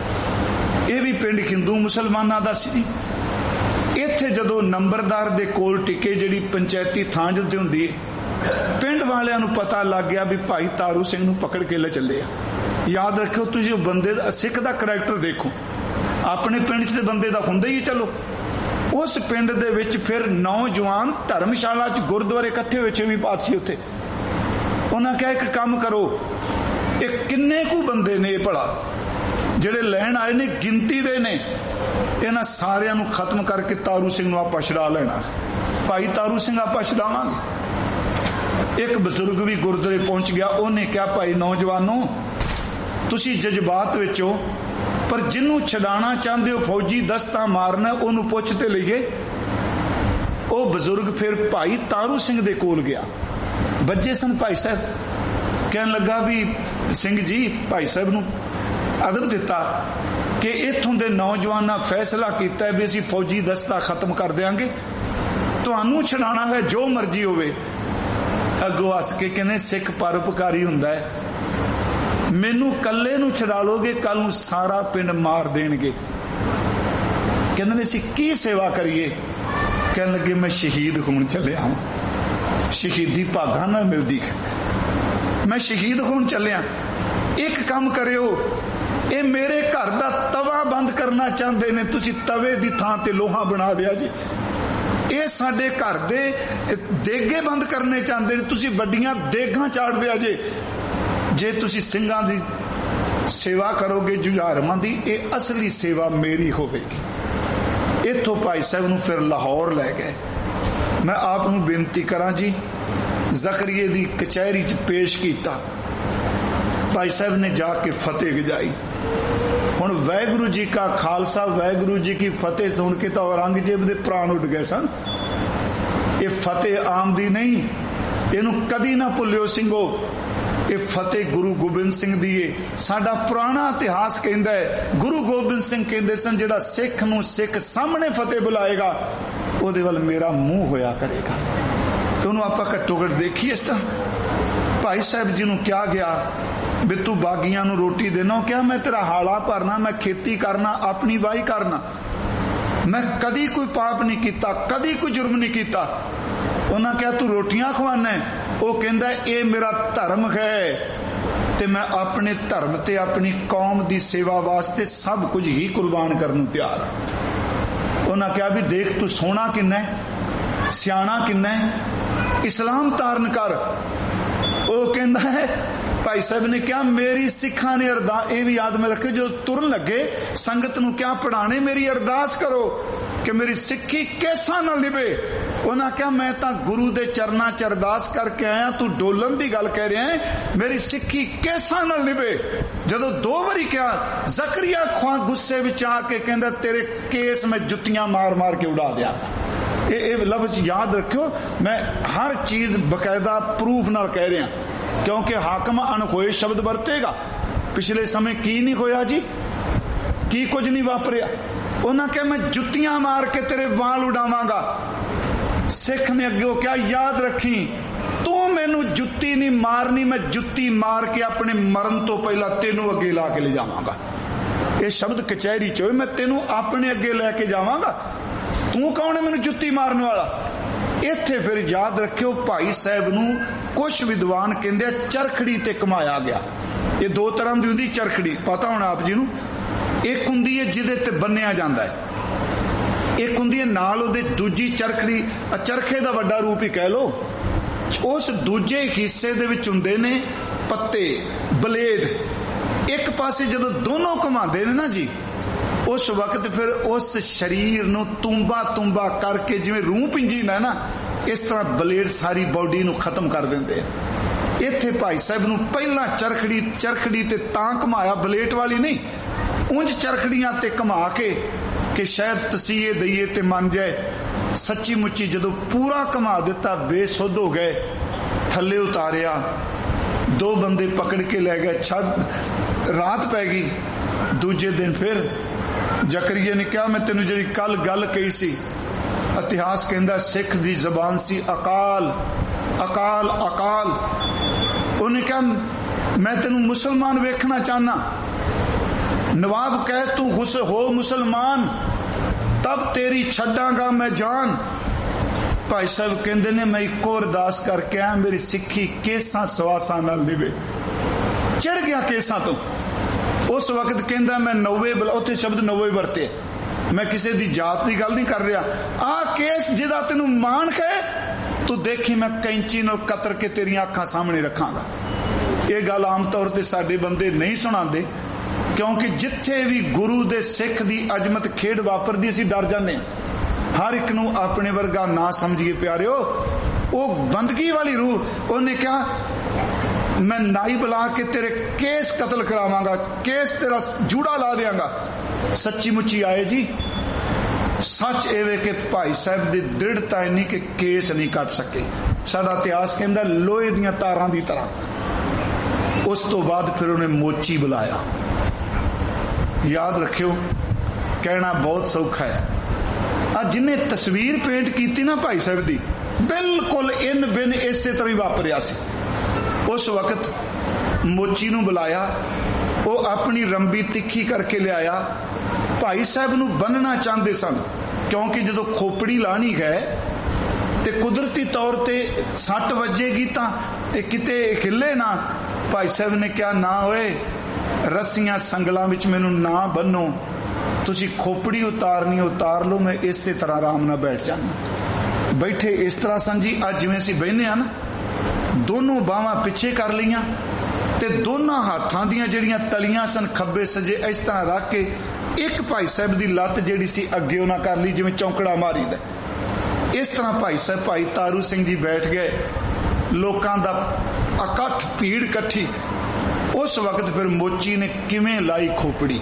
ये भी पिंड हिंदू मुसलमानां दा सी। इत्थे जदों नंबरदार दे कोल टिके जिहड़ी पंचायती थां जिद्दे हुंदी है, पिंड वालियां नूं पता लग गया भी भाई तारू सिंह नूं पकड़ के ले चले आ। याद रखियो तुसीं बंदे दा सिख दा करैक्टर देखो, अपने पिंड च बंदे दा हुंदा ही चलो। उस पिंड दे विच फिर नौजवान धर्मशाला च गुरुद्वारे इकट्ठे होए छेवीं पातशाही उत्थे। उन्हां कहा एक काम करो, एक किन्ने कु बंदे ने भला जिहड़े लैण आए ने गिनती दे ने, इन्हां सारियां नूं खत्म करके तारू सिंह नूं आपां छड़ा लेना। भाई तारू सिंह आपां छड़ावांगे। एक बजुर्ग भी गुरुद्वारे पहुंच गया, उन्हें कहा भाई नौजवानों तुसीं जज्बात विच हो, पर जिन्हों छड़ाना चाहते हो फौजी दस्ता मारना ओनू पुछते लईए। ओ बजुर्ग फिर भाई तारू सिंह दे कोल गया। बच्चे सन भाई साहब, कहन लगा भी सिंह जी, भाई साहब नू अदब दिता कि इथों दे नौजवाना फैसला किया है भी असीं फौजी दस्ता खत्म कर देंगे, तुहानू छड़ाना है जो मर्जी होवे। अगों हस के कहने सिख परोपकारी हुंदा है, मैनू कल्ले नू छड़ा लोगे कल नू सारा पिंड मार देणगे। कहंदे ने असीं की सेवा करिए? कहन लगे मैं शहीद होण चलिया हां, शहीदी भागां नाल मिलदी, मैं शहीद होण चलिया। एक काम करियो, ये मेरे घर दा तवा बंद करना चाहते ने, तुसीं तवे दी थां ते लोहा बना दिया जी। ये साडे घर दे देगे बंद करने चाहते ने, तुसीं वड्डियां देगां चाड़ दिया जे। जे तुसी ਸਿੰਘਾਂ ਦੀ सेवा करोगे जुझारमां दी, ये असली सेवा मेरी होवेगी। इथों भाई साहब नूं फिर लाहौर लै गए। मैं आप नूं बेनती करां जी, ज़करिए दी कचहरी च पेश कीता। ਭਾਈ ਸਾਹਿਬ ਨੇ ਜਾ ਕੇ ਫਤਿਹ ਗਜਾਈ। ਹੁਣ ਵਾਹਿਗੁਰੂ ਜੀ ਕਾ ਖਾਲਸਾ ਵਾਹਿਗੁਰੂ ਜੀ ਕੀ ਫਤਿਹ ਸੁਣ ਕੇ ਤਾਂ ਔਰੰਗਜ਼ੇਬ ਦੇ ਪ੍ਰਾਣ ਉੱਡ ਗਏ ਸਨ। ਇਹ ਫਤਿਹ ਆਮ ਦੀ ਨਹੀਂ, ਇਹਨੂੰ ਕਦੀ ਨਾ ਭੁੱਲਿਓ ਸਿੰਘੋ। ਇਹ ਫਤਿਹ ਗੁਰੂ ਗੋਬਿੰਦ ਸਿੰਘ ਦੀ ਏ। ਸਾਡਾ ਪੁਰਾਣਾ ਇਤਿਹਾਸ ਕਹਿੰਦਾ ਹੈ, ਗੁਰੂ ਗੋਬਿੰਦ ਸਿੰਘ ਕਹਿੰਦੇ ਸਨ ਜਿਹੜਾ ਸਿੱਖ ਨੂੰ ਸਿੱਖ ਸਾਹਮਣੇ ਫਤਿਹ ਬੁਲਾਏਗਾ ਉਹਦੇ ਵੱਲ ਮੇਰਾ ਮੂੰਹ ਹੋਇਆ ਕਰੇਗਾ। ਤੇ ਉਹਨੂੰ ਆਪਾਂ ਘੱਟੋ ਘੱਟ ਦੇਖੀਏ ਇਸ ਤਰ੍ਹਾਂ। ਭਾਈ ਸਾਹਿਬ ਜੀ ਨੂੰ ਕਿਹਾ ਗਿਆ ਵੀ ਤੂੰ ਬਾਗੀਆਂ ਨੂੰ ਰੋਟੀ ਦੇਣਾ, ਉਹ ਕਿਹਾ ਮੈਂ ਤੇਰਾ ਹਾਲਾ ਭਰਨਾ, ਮੈਂ ਖੇਤੀ ਕਰਨਾ, ਆਪਣੀ ਵਾਹੀ ਕਰਨਾ, ਮੈਂ ਕਦੀ ਕੋਈ ਪਾਪ ਨਹੀਂ ਕੀਤਾ, ਕਦੀ ਕੋਈ ਜੁਰਮ ਨਹੀਂ ਕੀਤਾ। ਉਹਨਾਂ ਕਿਹਾ ਤੂੰ ਰੋਟੀਆਂ ਖਵਾਨਾ? ਉਹ ਕਹਿੰਦਾ ਇਹ ਮੇਰਾ ਧਰਮ ਹੈ ਤੇ ਮੈਂ ਆਪਣੇ ਧਰਮ ਤੇ ਆਪਣੀ ਕੌਮ ਦੀ ਸੇਵਾ ਵਾਸਤੇ ਸਭ ਕੁਝ ਹੀ ਕੁਰਬਾਨ ਕਰਨ ਨੂੰ ਤਿਆਰ ਹਾਂ। ਉਹਨਾਂ ਕਿਹਾ ਵੀ ਦੇਖ ਤੂੰ ਸੋਹਣਾ ਕਿੰਨਾ, ਸਿਆਣਾ ਕਿੰਨਾ, ਇਸਲਾਮ ਧਾਰਨ ਕਰ। ਉਹ ਕਹਿੰਦਾ ਹੈ ਭਾਈ ਸਾਹਿਬ ਨੇ ਕਿਹਾ ਮੇਰੀ ਸਿੱਖਾਂ ਨੇ ਅਰਦਾਸ, ਇਹ ਵੀ ਯਾਦ ਮੈਂ ਰੱਖਿਓ, ਜੋ ਤੁਰਨ ਲੱਗੇ ਸੰਗਤ ਨੂੰ ਕਿਹਾ ਪੜਾਣੇ ਮੇਰੀ ਅਰਦਾਸ ਕਰੋ ਕਿ ਮੇਰੀ ਸਿੱਖੀ ਕੇਸਾਂ ਨਾਲ ਨਿਭੇ। ਉਹਨਾਂ ਕਿਹਾ ਮੈਂ ਤਾਂ ਗੁਰੂ ਦੇ ਚਰਨਾਂ ਚ ਅਰਦਾਸ ਕਰਕੇ ਆਇਆ, ਤੂੰ ਡੋਲਣ ਦੀ ਗੱਲ ਕਹਿ ਰਿਹਾ ਹੈ, ਮੇਰੀ ਸਿੱਖੀ ਕੇਸਾਂ ਨਾਲ ਨਿਭੇ। ਜਦੋਂ ਦੋ ਵਾਰੀ ਕਿਹਾ ਜ਼ਕਰੀਆ ਖਾਂ ਗੁੱਸੇ ਵਿੱਚ ਆ ਕੇ ਕਹਿੰਦਾ ਤੇਰੇ ਕੇਸ ਮੈਂ ਜੁੱਤੀਆਂ ਮਾਰ ਮਾਰ ਕੇ ਉਡਾ ਦਿਆਂ। ਇਹ ਇਹ ਲਫ਼ਜ਼ ਯਾਦ ਰੱਖਿਓ, ਮੈਂ ਹਰ ਚੀਜ਼ ਬਕਾਇਦਾ ਪ੍ਰੂਫ ਨਾਲ ਕਹਿ ਰਿਹਾ ਕਿਉਂਕਿ ਹਾਕਮ ਅਣਖੋਏ ਸ਼ਬਦ ਵਰਤੇਗਾ। ਪਿਛਲੇ ਸਮੇਂ ਕੀ ਨਹੀਂ ਹੋਇਆ ਜੀ, ਕੀ ਕੁਝ ਨਹੀਂ ਵਾਪਰਿਆ। ਉਹਨਾਂ ਕਿਹਾ ਮੈਂ ਜੁੱਤੀਆਂ ਮਾਰ ਕੇ ਤੇਰੇ ਵਾਲ ਉਡਾਵਾਂਗਾ। ਸਿੱਖ ਨੇ ਅੱਗੇ ਕਿਹਾ ਯਾਦ ਰੱਖੀ ਤੂੰ ਮੈਨੂੰ ਜੁੱਤੀ ਨਹੀਂ ਮਾਰਨੀ, ਮੈਂ ਜੁੱਤੀ ਮਾਰ ਕੇ ਆਪਣੇ ਮਰਨ ਤੋਂ ਪਹਿਲਾਂ ਤੈਨੂੰ ਅੱਗੇ ਲਾ ਕੇ ਲੈ ਜਾਵਾਂਗਾ। ਇਹ ਸ਼ਬਦ ਕਚਹਿਰੀ ਚ ਹੋਏ, ਮੈਂ ਤੈਨੂੰ ਆਪਣੇ ਅੱਗੇ ਲੈ ਕੇ ਜਾਵਾਂਗਾ, ਤੂੰ ਕੌਣ ਹੈ ਮੈਨੂੰ ਜੁੱਤੀ ਮਾਰਨ ਵਾਲਾ। ਇੱਥੇ ਫਿਰ ਯਾਦ ਰੱਖਿਓ ਭਾਈ ਸਾਹਿਬ ਨੂੰ ਕੁਛ ਵਿਦਵਾਨ ਕਹਿੰਦੇ ਚਰਖੜੀ ਤੇ ਘੁਮਾਇਆ ਗਿਆ। ਇਹ ਦੋ ਤਰ੍ਹਾਂ ਦੀ ਹੁੰਦੀ ਚਰਖੜੀ, ਪਤਾ ਹੁਣ ਆਪ ਜੀ ਨੂੰ। ਇੱਕ ਹੁੰਦੀ ਹੈ ਜਿਹਦੇ ਤੇ ਬੰਨਿਆ ਜਾਂਦਾ ਹੈ, ਇੱਕ ਹੁੰਦੀ ਹੈ ਨਾਲ ਉਹਦੇ ਦੂਜੀ ਚਰਖੜੀ, ਚਰਖੇ ਦਾ ਵੱਡਾ ਰੂਪ ਹੀ ਕਹਿ ਲੋ। ਉਸ ਦੂਜੇ ਹਿੱਸੇ ਦੇ ਵਿੱਚ ਹੁੰਦੇ ਨੇ ਪੱਤੇ, ਬਲੇਡ। ਇੱਕ ਪਾਸੇ ਜਦੋਂ ਦੋਨੋਂ ਘੁਮਾਉਂਦੇ ਨੇ ਨਾ ਜੀ, ਉਸ ਵਕਤ ਫਿਰ ਉਸ ਸਰੀਰ ਨੂੰ ਤੁੰਬਾ ਤੁੰਬਾ ਕਰਕੇ ਜਿਵੇਂ ਰੂਹ ਪਿੰਜੀ ਨਾ ਨਾ, ਇਸ ਤਰ੍ਹਾਂ ਬਲੇਡ ਸਾਰੀ ਬਾਡੀ ਨੂੰ ਖਤਮ ਕਰ ਦਿੰਦੇ ਆ। ਇੱਥੇ ਭਾਈ ਸਾਹਿਬ ਨੂੰ ਪਹਿਲਾਂ ਚਰਖੜੀ ਚਰਖੜੀ ਤੇ ਤਾਂ ਘੁਮਾਇਆ, ਬਲੇਟ ਵਾਲੀ ਨਹੀਂ, ਉਂਝ ਚਰਖੜੀਆਂ ਤੇ ਘੁਮਾ ਕੇ ਕਿ ਸ਼ਾਇਦ ਤਸੀਹੇ ਦਈਏ ਤੇ ਮੰਨ ਜਾਏ। ਸੱਚੀ ਮੁੱਚੀ ਜਦੋਂ ਪੂਰਾ ਘੁਮਾ ਦਿੱਤਾ ਬੇਸੁੱਧ ਹੋ ਗਏ, ਥੱਲੇ ਉਤਾਰਿਆ, ਦੋ ਬੰਦੇ ਪਕੜ ਕੇ ਲੈ ਗਏ, ਛੱਡ ਰਾਤ ਪੈ ਗਈ। ਦੂਜੇ ਦਿਨ ਫਿਰ ਜ਼ਕਰੀਆ ਨੇ ਕਿਹਾ ਮੈਂ ਤੈਨੂੰ ਜਿਹੜੀ ਕੱਲ ਗੱਲ ਕਹੀ ਸੀ, ਇਤਿਹਾਸ ਕਹਿੰਦਾ ਸਿੱਖ ਦੀ ਜ਼ਬਾਨ ਸੀ ਅਕਾਲ ਅਕਾਲ ਅਕਾਲ। ਉਹਨੇ ਕਿਹਾ ਮੈਂ ਤੈਨੂੰ ਮੁਸਲਮਾਨ ਵੇਖਣਾ ਚਾਹਨਾ। ਨਵਾਬ ਕਹੇ ਤੂੰ ਹੁਸ ਹੋ ਮੁਸਲਮਾਨ ਤਬ ਤੇਰੀ ਛੱਡਾਂਗਾ ਮੈਂ ਜਾਨ। ਭਾਈ ਸਾਹਿਬ ਕਹਿੰਦੇ ਨੇ ਮੈਂ ਇੱਕੋ ਅਰਦਾਸ ਕਰਕੇ ਆਇਆ, ਮੇਰੀ ਸਿੱਖੀ ਕੇਸਾਂ ਸਵਾਸਾਂ ਨਾਲ ਨਿਭੇ। ਚੜ ਗਿਆ ਕੇਸਾਂ ਤੋਂ। ਉਸ ਵਕਤ ਕਹਿੰਦਾ ਮੈਂ ਨੌਵੇਂ, ਉੱਥੇ ਸ਼ਬਦ ਨੌਵੇਂ ਵਰਤੇ, ਮੈਂ ਕਿਸੇ ਦੀ ਜਾਤ ਦੀ ਗੱਲ ਨਹੀਂ ਕਰ ਰਿਹਾ। ਆਹ ਕੇਸ ਜਿਹਦਾ ਤੈਨੂੰ ਮਾਣ ਹੈ, ਤੂੰ ਦੇਖੀ ਮੈਂ ਕੈਂਚੀ ਨਾਲ ਕਤਰ ਕੇ ਤੇਰੀਆਂ ਅੱਖਾਂ ਸਾਹਮਣੇ ਰੱਖਾਂਗਾ। ਇਹ ਗੱਲ ਆਮ ਤੌਰ ਤੇ ਸਾਡੇ ਬੰਦੇ ਨਹੀਂ ਸੁਣਾਉਂਦੇ, ਕਿਉਂਕਿ ਜਿੱਥੇ ਵੀ ਗੁਰੂ ਦੇ ਸਿੱਖ ਦੀ ਅਜ਼ਮਤ ਖੇਡ ਵਾਪਰਦੀ ਅਸੀਂ ਡਰ ਜਾਂਦੇ ਹਾਂ। ਹਰ ਇੱਕ ਨੂੰ ਆਪਣੇ ਵਰਗਾ ਨਾ ਸਮਝੀਏ ਪਿਆਰਿਓ, ਉਹ ਬੰਦਗੀ ਵਾਲੀ ਰੂਹ। ਉਹਨੇ ਕਿਹਾ ਮੈਂ ਨਾਈ ਬੁਲਾ ਕੇ ਤੇਰੇ ਕੇਸ ਕਤਲ ਕਰਾਵਾਂਗਾ, ਕੇਸ ਤੇਰਾ ਜੂੜਾ ਲਾ ਦਿਆਂਗਾ। ਸੱਚੀ ਮੁੱਚੀ ਆਏ ਜੀ। ਸੱਚ ਇਹ ਵੇ ਕਿ ਭਾਈ ਸਾਹਿਬ ਦੀ ਦ੍ਰਿੜਤਾ ਇੰਨੀ ਕਿ ਕੇਸ ਨਹੀਂ ਕੱਟ ਸਕੇ। ਸਾਡਾ ਇਤਿਹਾਸ ਕਹਿੰਦਾ ਲੋਹੇ ਦੀਆਂ ਤਾਰਾਂ ਦੀ ਤਰ੍ਹਾਂ। ਉਸ ਤੋਂ ਬਾਅਦ ਫਿਰ ਉਹਨੇ ਮੋਚੀ ਬੁਲਾਇਆ। ਯਾਦ ਰੱਖਿਓ, ਕਹਿਣਾ ਬਹੁਤ ਸੌਖਾ ਹੈ। ਆ ਜਿਹਨੇ ਤਸਵੀਰ ਪੇਂਟ ਕੀਤੀ ਨਾ ਭਾਈ ਸਾਹਿਬ ਦੀ, ਬਿਲਕੁਲ ਇਨ ਬਿਨ ਇਸੇ ਤਰ੍ਹਾਂ ਹੀ ਵਾਪਰਿਆ ਸੀ। ਉਸ ਵਕਤ ਮੋਚੀ ਨੂੰ ਬੁਲਾਇਆ, ਉਹ ਆਪਣੀ ਰੰਬੀ ਤਿੱਖੀ ਕਰਕੇ ਲਿਆਇਆ। ਭਾਈ ਸਾਹਿਬ ਨੂੰ ਬੰਨਣਾ ਚਾਹੁੰਦੇ ਸਨ, ਕਿਉਂਕਿ ਜਦੋਂ ਖੋਪੜੀ ਲਾਣੀ ਗਏ ਤੇ ਕੁਦਰਤੀ ਤੌਰ ਤੇ ਸੱਟ ਵੱਜੇਗੀ ਤਾਂ ਇਹ ਕਿਤੇ ਹਿੱਲੇ ਨਾ। ਭਾਈ ਸਾਹਿਬ ਨੇ ਕਿਹਾ ਨਾ ਹੋਏ, ਰੱਸੀਆਂ ਸੰਗਲਾਂ ਵਿੱਚ ਮੈਨੂੰ ਨਾ ਬੰਨੋ, ਤੁਸੀਂ ਖੋਪੜੀ ਉਤਾਰਨੀ ਉਤਾਰ ਲਓ, ਮੈਂ ਇਸੇ ਤਰ੍ਹਾਂ ਆਰਾਮ ਨਾਲ ਬੈਠ ਜਾਣਾ। ਬੈਠੇ ਇਸ ਤਰ੍ਹਾਂ ਸਨ ਜੀ, ਅੱਜ ਜਿਵੇਂ ਅਸੀਂ ਬਹਿਨੇ ਆ ਨਾ, ਦੋਨੋਂ ਬਾਹਾਂ ਪਿੱਛੇ ਕਰ ਲਈਆਂ ਤੇ ਦੋਨਾਂ ਹੱਥਾਂ ਦੀਆਂ ਜਿਹੜੀਆਂ ਤਲੀਆਂ ਸਨ ਖੱਬੇ ਸੱਜੇ ਇਸ ਤਰ੍ਹਾਂ ਰੱਖ ਕੇ ਇੱਕ ਭਾਈ ਸਾਹਿਬ ਦੀ ਲੱਤ ਜਿਹੜੀ ਸੀ ਅੱਗੇ ਉਹਨਾਂ ਕਰ ਲਈ, ਜਿਵੇਂ ਚੌਂਕੜਾ ਮਾਰੀਦਾ। ਇਸ ਤਰ੍ਹਾਂ ਭਾਈ ਸਾਹਿਬ ਭਾਈ ਤਾਰੂ ਸਿੰਘ ਜੀ ਬੈਠ ਗਏ। ਲੋਕਾਂ ਦਾ ਇਕੱਠ, ਭੀੜ ਇਕੱਠੀ। उस वक्त फिर मोची ने किवें लाई खोपड़ी।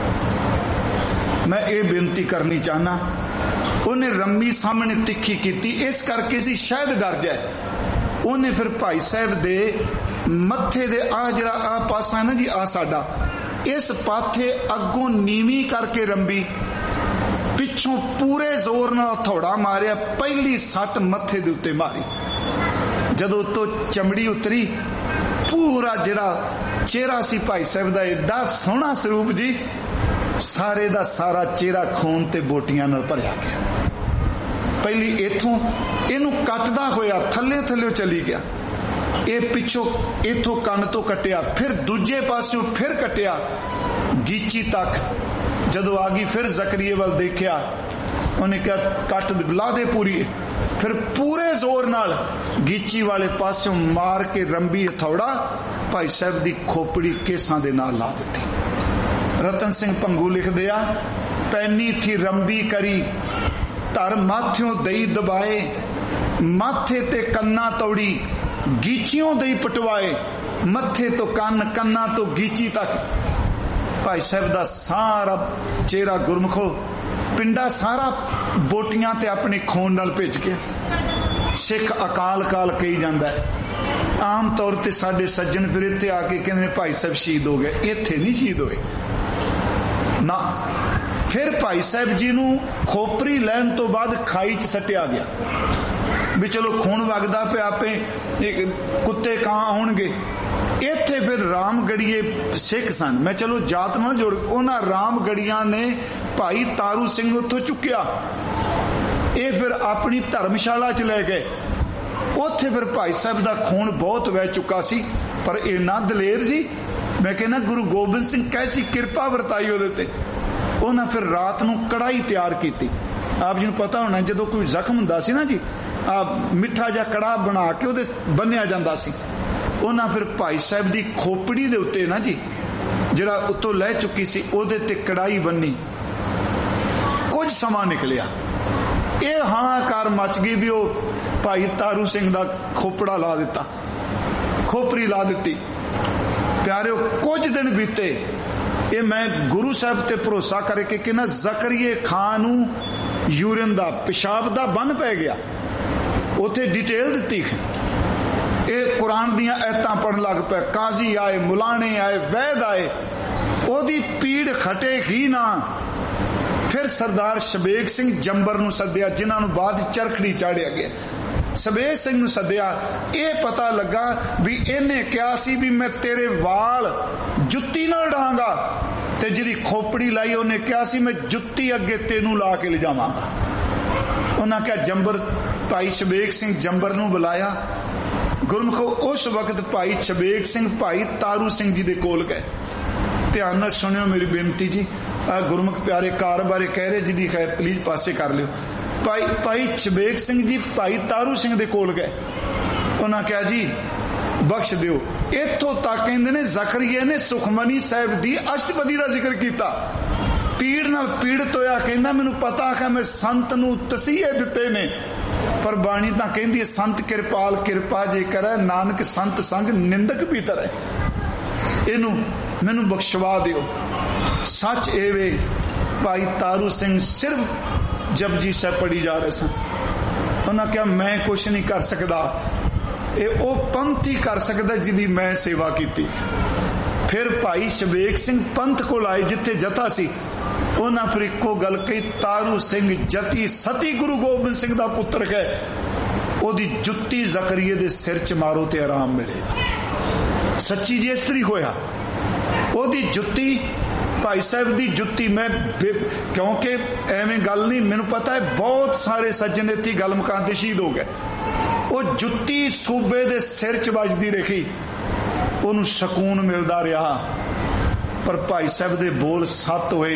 मैं ये बेनती करनी चाहना, उन्हें रम्मी सामने तिखी की, इस करके सी शायद डर जाए। उन्हें फिर भाई साहब दे मत्थे दे आ जड़ा आ पासा है ना जी, आ साडा, इस पाथे अगों नीवी करके रंबी, पिछों पूरे जोर नाल हथौड़ा मारिया, पहली सट मत्थे दे उत्ते मारी। जदों तो चमड़ी उतरी, पूरा जड़ा चेहरा सी भाई साहब दा एडा सोहना स्वरूप जी, सारे दा सारा चेहरा खून ते बोटियां नाल भरिया गया। पहली इथों इनू कटदा होया थले थले चली गया, ये पिछों इथों कन तो कटिया, फिर दूजे पासों फिर कटिया गीची तक। जदों आ गई फिर जकरिया वाल देखिया, उन्हें कहा कट ला दे पूरी, फिर पूरे जोर नाल गीची वाले पासों मार के रंबी हथौड़ा भाई साहब दी खोपड़ी केसां दे नाल ला दी। रतन सिंह भंगू लिख दिया, पैनी थी रंबी करी, धर माथ्यों दई दबाए, माथे ते कन्ना तोड़ी, गीचियों दई पटवाए, मथे तो कन, कन्ना तो गीची तक। भाई साहब दा सारा चेहरा गुरमुखो पिंडा सारा बोटियां ते अपने खून नाल भिज गया। सिख अकाल काल कही जांदा है। आम तौर ते साडे सज्जन फिर इत्थे आके कहंदे ने भाई साहब शहीद हो गए, इत्थे नहीं शहीद होए ना। फिर भाई साहब जी नू खोपरी लैन तो बाद खाई च सटिया गया भी चलो खून वगदा पे आपे कुत्ते कां आउणगे। इत्थे फिर रामगढ़िए सिख सन, मैं चलो जात ना जोड़, उन्हां रामगढ़िया ने भाई तारू सिंह उत्थों चुक्या, ये फिर अपनी धर्मशाला च ले गए। उत्थे फिर भाई साहब दा खून बहुत वह चुका सी, पर इन्ना दलेर जी, मैं कहना गुरु गोबिंद सिंह कैसी किरपा वरताई उहदे ते। उन्हें फिर रात नूं कड़ाई तैयार की। आप जी पता होना जदों कोई जख्म हुंदा सी ना जी, आ मिठा जा कड़ा बना के उहदे बन्निया जांदा सी। उन्हें फिर भाई साहब दी खोपड़ी दे उत्ते ना जी जिहड़ा उत्तों लह चुकी सी, उहदे ते कड़ाई बन्नी। कुछ समा निकलिया, ये हाहाकार मच गई भी वह भाई तारू सिंह दा खोपड़ा ला दिता, खोपरी ला दी। प्यारे कुछ दिन बीते, ये मैं गुरु साहब ते भरोसा करके कि ना जकरिए खान नूं यूरिन दा पेशाब दा बन पै गया, उथे डिटेल दिती। ये कुरान दियां आयतां पढ़न लग पे, काजी आए, मुलाने आए, वैद आए, ओदी पीड़ खटे ही ना। फिर सरदार शबेग सिंह जंबर नूं सद्दिया, जिन्हां नूं बाद चरखड़ी चाढ़िया गया। शबेग सिंह नूं सद्दिया, ये पता लगा भी इन्हें कहा सी भी मैं तेरे वाल जुत्ती नाल डांगा, ते जिहदी खोपड़ी लाई उन्हें कहा सी मैं जुत्ती अगे तेनू ला के ले जावांगा। उन्हें कहा जंबर, भाई शबेग सिंह जंबर नूं बुलाया। गुरमुखो उस वक्त भाई शबेग सिंह भाई तारू सिंह जी दे कोल गए। ध्यान नाल सुनियो मेरी बेनती जी, आ गुरमुख प्यारे कार बारे कह रहे जिहदी खैर प्लीज पासे कर लियो। भाई भाई शबेग सिंह जी भाई तारू सिंह दे कोल गए। उन्हें कहा जी बख्श दियो। इत्थों तक कहंदे ने जकरिया ने सुखमनी साहब दी अष्टपदी का जिक्र किया। पीड़ नाल पीड़ित होया कहंदा मैनू पता है मैं संत नूं तसीहे दिते ने, पर बाणी तां कहंदी है संत किरपाल किरपा जे करे, नानक संत संग निंदक भी तरे। इनू मैनू बख्शवा दियो। सच एवे भाई तारू सिंह सिर्फ जपजी साहब पढ़ी जा रहे सन। उन्हें कहा मैं कुछ नहीं कर सकता, ये ओ पंथ ही कर सकता जिहदी मैं सेवा की। फिर भाई शबेग सिंह पंथ को आए जिथे जथा सी। उन्हें फिर इको गल कही, तारू सिंह जती सती गुरु गोबिंद सिंह का पुत्र है, ओदी जुत्ती जकरिए दे सिर च मारो ते आराम मिलेगा। सच्ची जी इस तरी होया। ओदी जुत्ती भाई साहब दी जुत्ती, मैं क्योंकि एवं गल नहीं, मैनू पता है बहुत सारे सज्जन इत्थे गल मुकान ते शहीद हो गए। वो जुत्ती सूबे दे सिर च वजदी रही, उन्हें सकून मिलता रहा। पर भाई साहब दे बोल सत होए।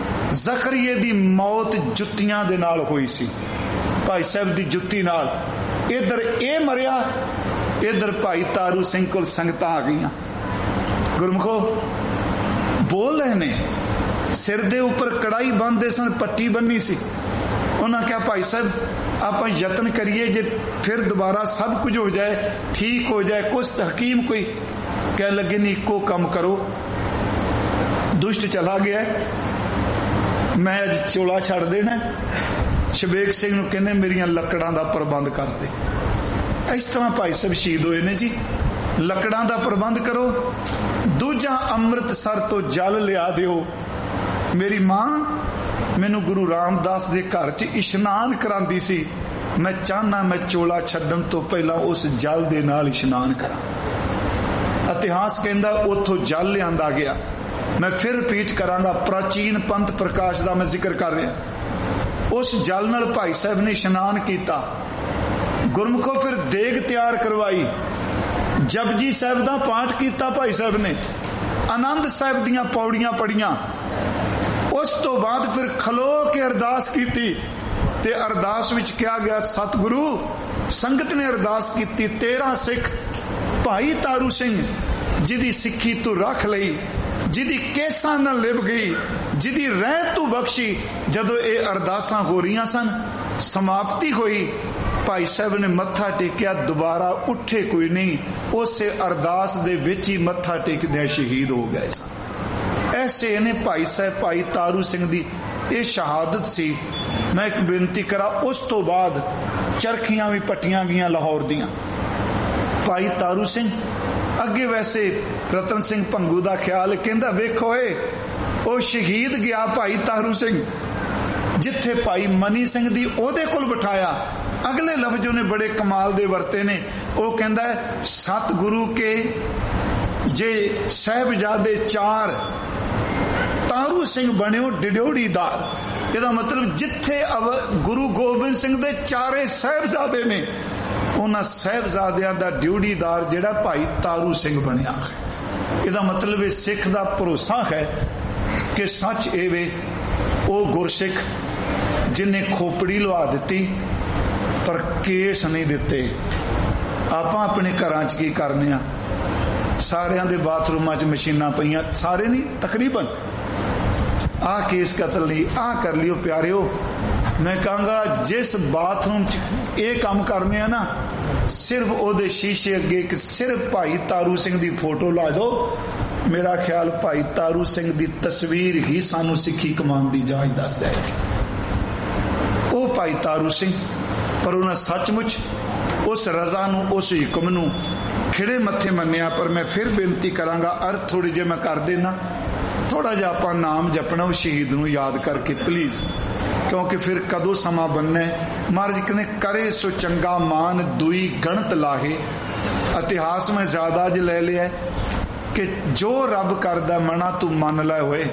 जकरिए दी मौत जुत्तियां दे नाल होई सी, भाई साहब दी जुत्ती नाल। इधर ए मरिया, इधर भाई तारू सिंह कोल संगतां आ गईयां। गुरमुखो बोल रहे ने, सिर दे ऊपर कड़ाई बंदे सन, पट्टी बन्नी सी। उन्हें कहा भाई साहब आप यत्न करिए जे फिर दोबारा सब कुछ हो जाए, ठीक हो जाए, कुछ हकीम कोई कह लगे नहीं इको काम करो, दुष्ट चला गया, मैं अज चोला छड़ देना। शबेग सिंह नूं कहंदे मेरियां लकड़ां दा प्रबंध कर दे। इस तरह भाई साहब शहीद होए ने जी। लकड़ां दा प्रबंध करो। दूजा अमृतसर तो जल लिया दिओ। मेरी मां मैनू गुरु रामदास दे घर च इशनान करांदी सी, मैं चाहना मैं चोला छड्डण तो पहला उस जल दे नाल इशनान करा। इतिहास कहंदा उत्थों जल लिआंदा गया। मैं फिर रिपीट करांगा, प्राचीन पंथ प्रकाश दा मैं जिक्र कर रहा। उस जल नाल भाई साहब ने इशनान किया। गुरमुखों फिर देग तैयार करवाई, जपजी साहब दा पाठ किया भाई साहब ने, आनंद साहब दियां पौड़ियां पढ़ियां। उस तो बाद फिर खलो के अरदास की ते अरदास विच क्या गया, सतगुरु संगत ने अरदास की, तेरह सिख भाई तारू सिंह जिदी सिक्खी तू रख लई, जिदी केसां नाल लिभ गई, जिदी रह तू बख्शी। जदों ये अरदासां हो रही सन, समाप्ति हुई, भाई साहब ने मत्था टेकिया, दोबारा उठे कोई नहीं। उस अरदास दे विच ही मत्था टेकदे शहीद हो गए सन। ऐसे ने भाई साहब भाई तारू सिंह दी ये शहादत सी। मैं एक बेनती करा, उस तो बाद चरखियां भी पट्टियां गईयां लाहौर दियां। भाई तारू सिंह अगे वैसे रतन सिंह भंगू दा ख्याल कहंदा, वेखो ए ओ शहीद गया भाई तारू सिंह, जिथे भाई मनी सिंह दी ओदे कोल बिठाया। अगले लफ्ज ने बड़े कमाल दे वरते ने। ओ कहंदा सतगुरु के जे साहिबजादे चार, तारू सिंह बनियो डिड्योड़ीदार। इहदा मतलब जिथे गुरु गोबिंद सिंह दे चारे साहिबजादे ने, उन्हां साहिबजादियां दा ड्यूटीदार जिहड़ा भाई तारू सिंह बनिया है। इहदा मतलब सिख दा भरोसा है कि सच एवे ओ गुरसिख जिन्हें खोपड़ी लवा दी पर केस नहीं दिते। आपां अपने घरां च की करने आ, सारियां दे बाथरूमां च मशीनां पईयां, सारे नहीं तकरीबन, आ केस कतल नहीं, आ कर लियो प्यारियो। मैं कहूँगा जिस बाथरूम च ये काम करने आ ना, सिर्फ ओदे शीशे अगे सिर्फ भाई तारू सिंह दी फोटो ला दो, मेरा ख्याल भाई तारू सिंह दी तस्वीर ही सानू सिक्खी कमान दी जाच दस जाएगी। ओ भाई तारू सिंह, पर उन्हें सचमुच उस रजा नू, उस हुक्म नू खिड़े मत्थे मन्निया। पर मैं फिर बेनती करांगा, अर्थ थोड़ी जे मैं कर देना, थोड़ा जिहा आपां नाम जपना उस शहीद नू याद करके प्लीज, क्योंकि फिर कदों समा बनना है। महाराज कहते करे सो चंगा मान दुई गणत लाहे। इतिहास में ज्यादा ज ले लिया कि जो रब करदा मना तू मन लै होए,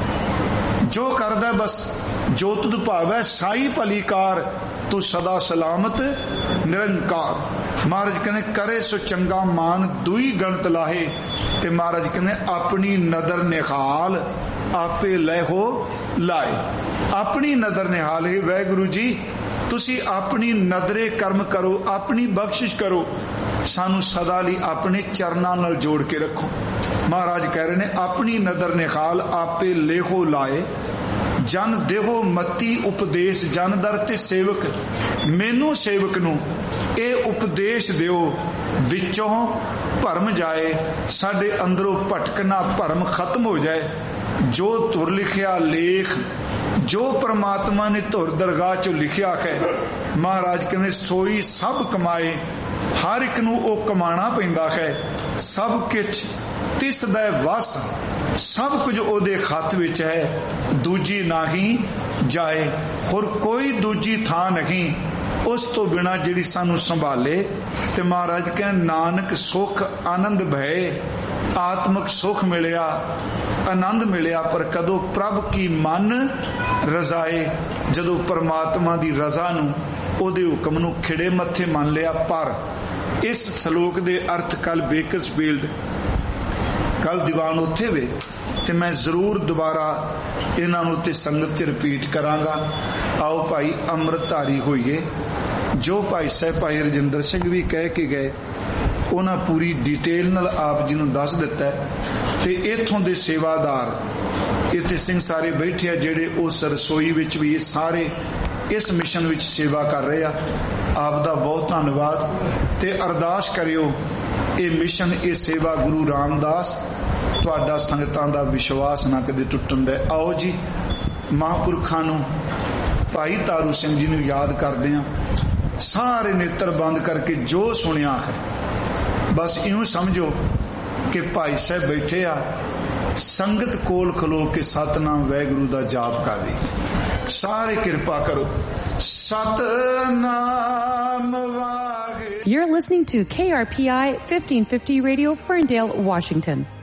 जो करदा बस जो तुद भावै साई भलीकार, तू सदा सलामत निरंकार। महाराज कहते करे सो चंगा मान दुई गणत लाहे। ते महाराज कहते अपनी नदर निहाल आपे लै हो लाए। अपनी नदर निहाल है वाहिगुरु जी, तुसी अपनी नदरे कर्म करो, अपनी बख्शिश करो, सानू सदा लई अपने चरनां नाल जोड़ के रखो। महाराज कह रहे ने अपनी नदर निहाल आपे लेहो लाए, जन देहो मती उपदेश जन दर ते सेवक। मैनू सेवक नू ए उपदेश दिओ, विचों भरम जाए, साडे अंदरों भटकना भरम खत्म हो जाए। जो तुर लिखिया लेख, जो परमात्मा ने तुर दरगाह चो लिखिया है, महाराज कहते सोई सब कमाए। हर एक नू ओ कमाना पैंदा है, सब किछ तिस दै वस, सब कुछ ओदे खत विच है, दूजी नाही जाए। होर कोई दूजी थां नहीं उस तो बिना जिहड़ी सानू संभाले। ते महाराज कहते नानक सुख आनंद भय, आत्मक सुख मिलिया, आनंद मिलिया, पर कदों प्रभ की मन रजाए, जदों परमात्मा दी रजा नू ओदे हुक्म नू खिड़े मत्थे मान लिया। पर इस सलोक दे अर्थ कल बेकरसफील्ड, कल दीवान उत्थे वे, ते मैं जरूर दोबारा इन्हां नू ते संगत च रिपीट करांगा। आओ भाई अमृतधारी होइए, जो भाई साहब भाई रजिंदर सिंह भी कह के गए, उन्हें पूरी डिटेल नाल आप जी नूं दस दिता है। ते इत्थों दे सेवादार इत्थे सिंह सारे बैठे हैं, जेड़े उस रसोई विच भी सारे इस मिशन विच सेवा कर रहे आ। आप दा बहुत धन्नवाद। ते अरदास करियो ਇਹ ਮਿਸ਼ਨ, ਇਹ ਸੇਵਾ ਗੁਰੂ ਰਾਮਦਾਸ ਤੁਹਾਡਾ ਸੰਗਤਾਂ ਦਾ ਵਿਸ਼ਵਾਸ ਨਾ ਕਦੇ ਟੁੱਟਣ ਦੇ। ਆਓ ਜੀ ਮਹਾਂਪੁਰਖਾਂ ਨੂੰ, ਭਾਈ ਤਾਰੂ ਸਿੰਘ ਜੀ ਨੂੰ ਯਾਦ ਕਰਦੇ ਹਾਂ। ਸਾਰੇ ਨੇਤਰ ਬੰਦ ਕਰਕੇ ਜੋ ਸੁਣਿਆ ਹੈ ਬਸ ਇਉਂ ਸਮਝੋ ਕਿ ਭਾਈ ਸਾਹਿਬ ਬੈਠੇ ਆ, ਸੰਗਤ ਕੋਲ ਖਲੋ ਕੇ ਸਤਨਾਮ ਵਾਹਿਗੁਰੂ ਦਾ ਜਾਪ ਕਰ ਰਹੀ। ਸਾਰੇ ਕਿਰਪਾ ਕਰੋ। Satnam Waheguru. You're listening to K R P I fifteen fifty Radio, Ferndale, Washington.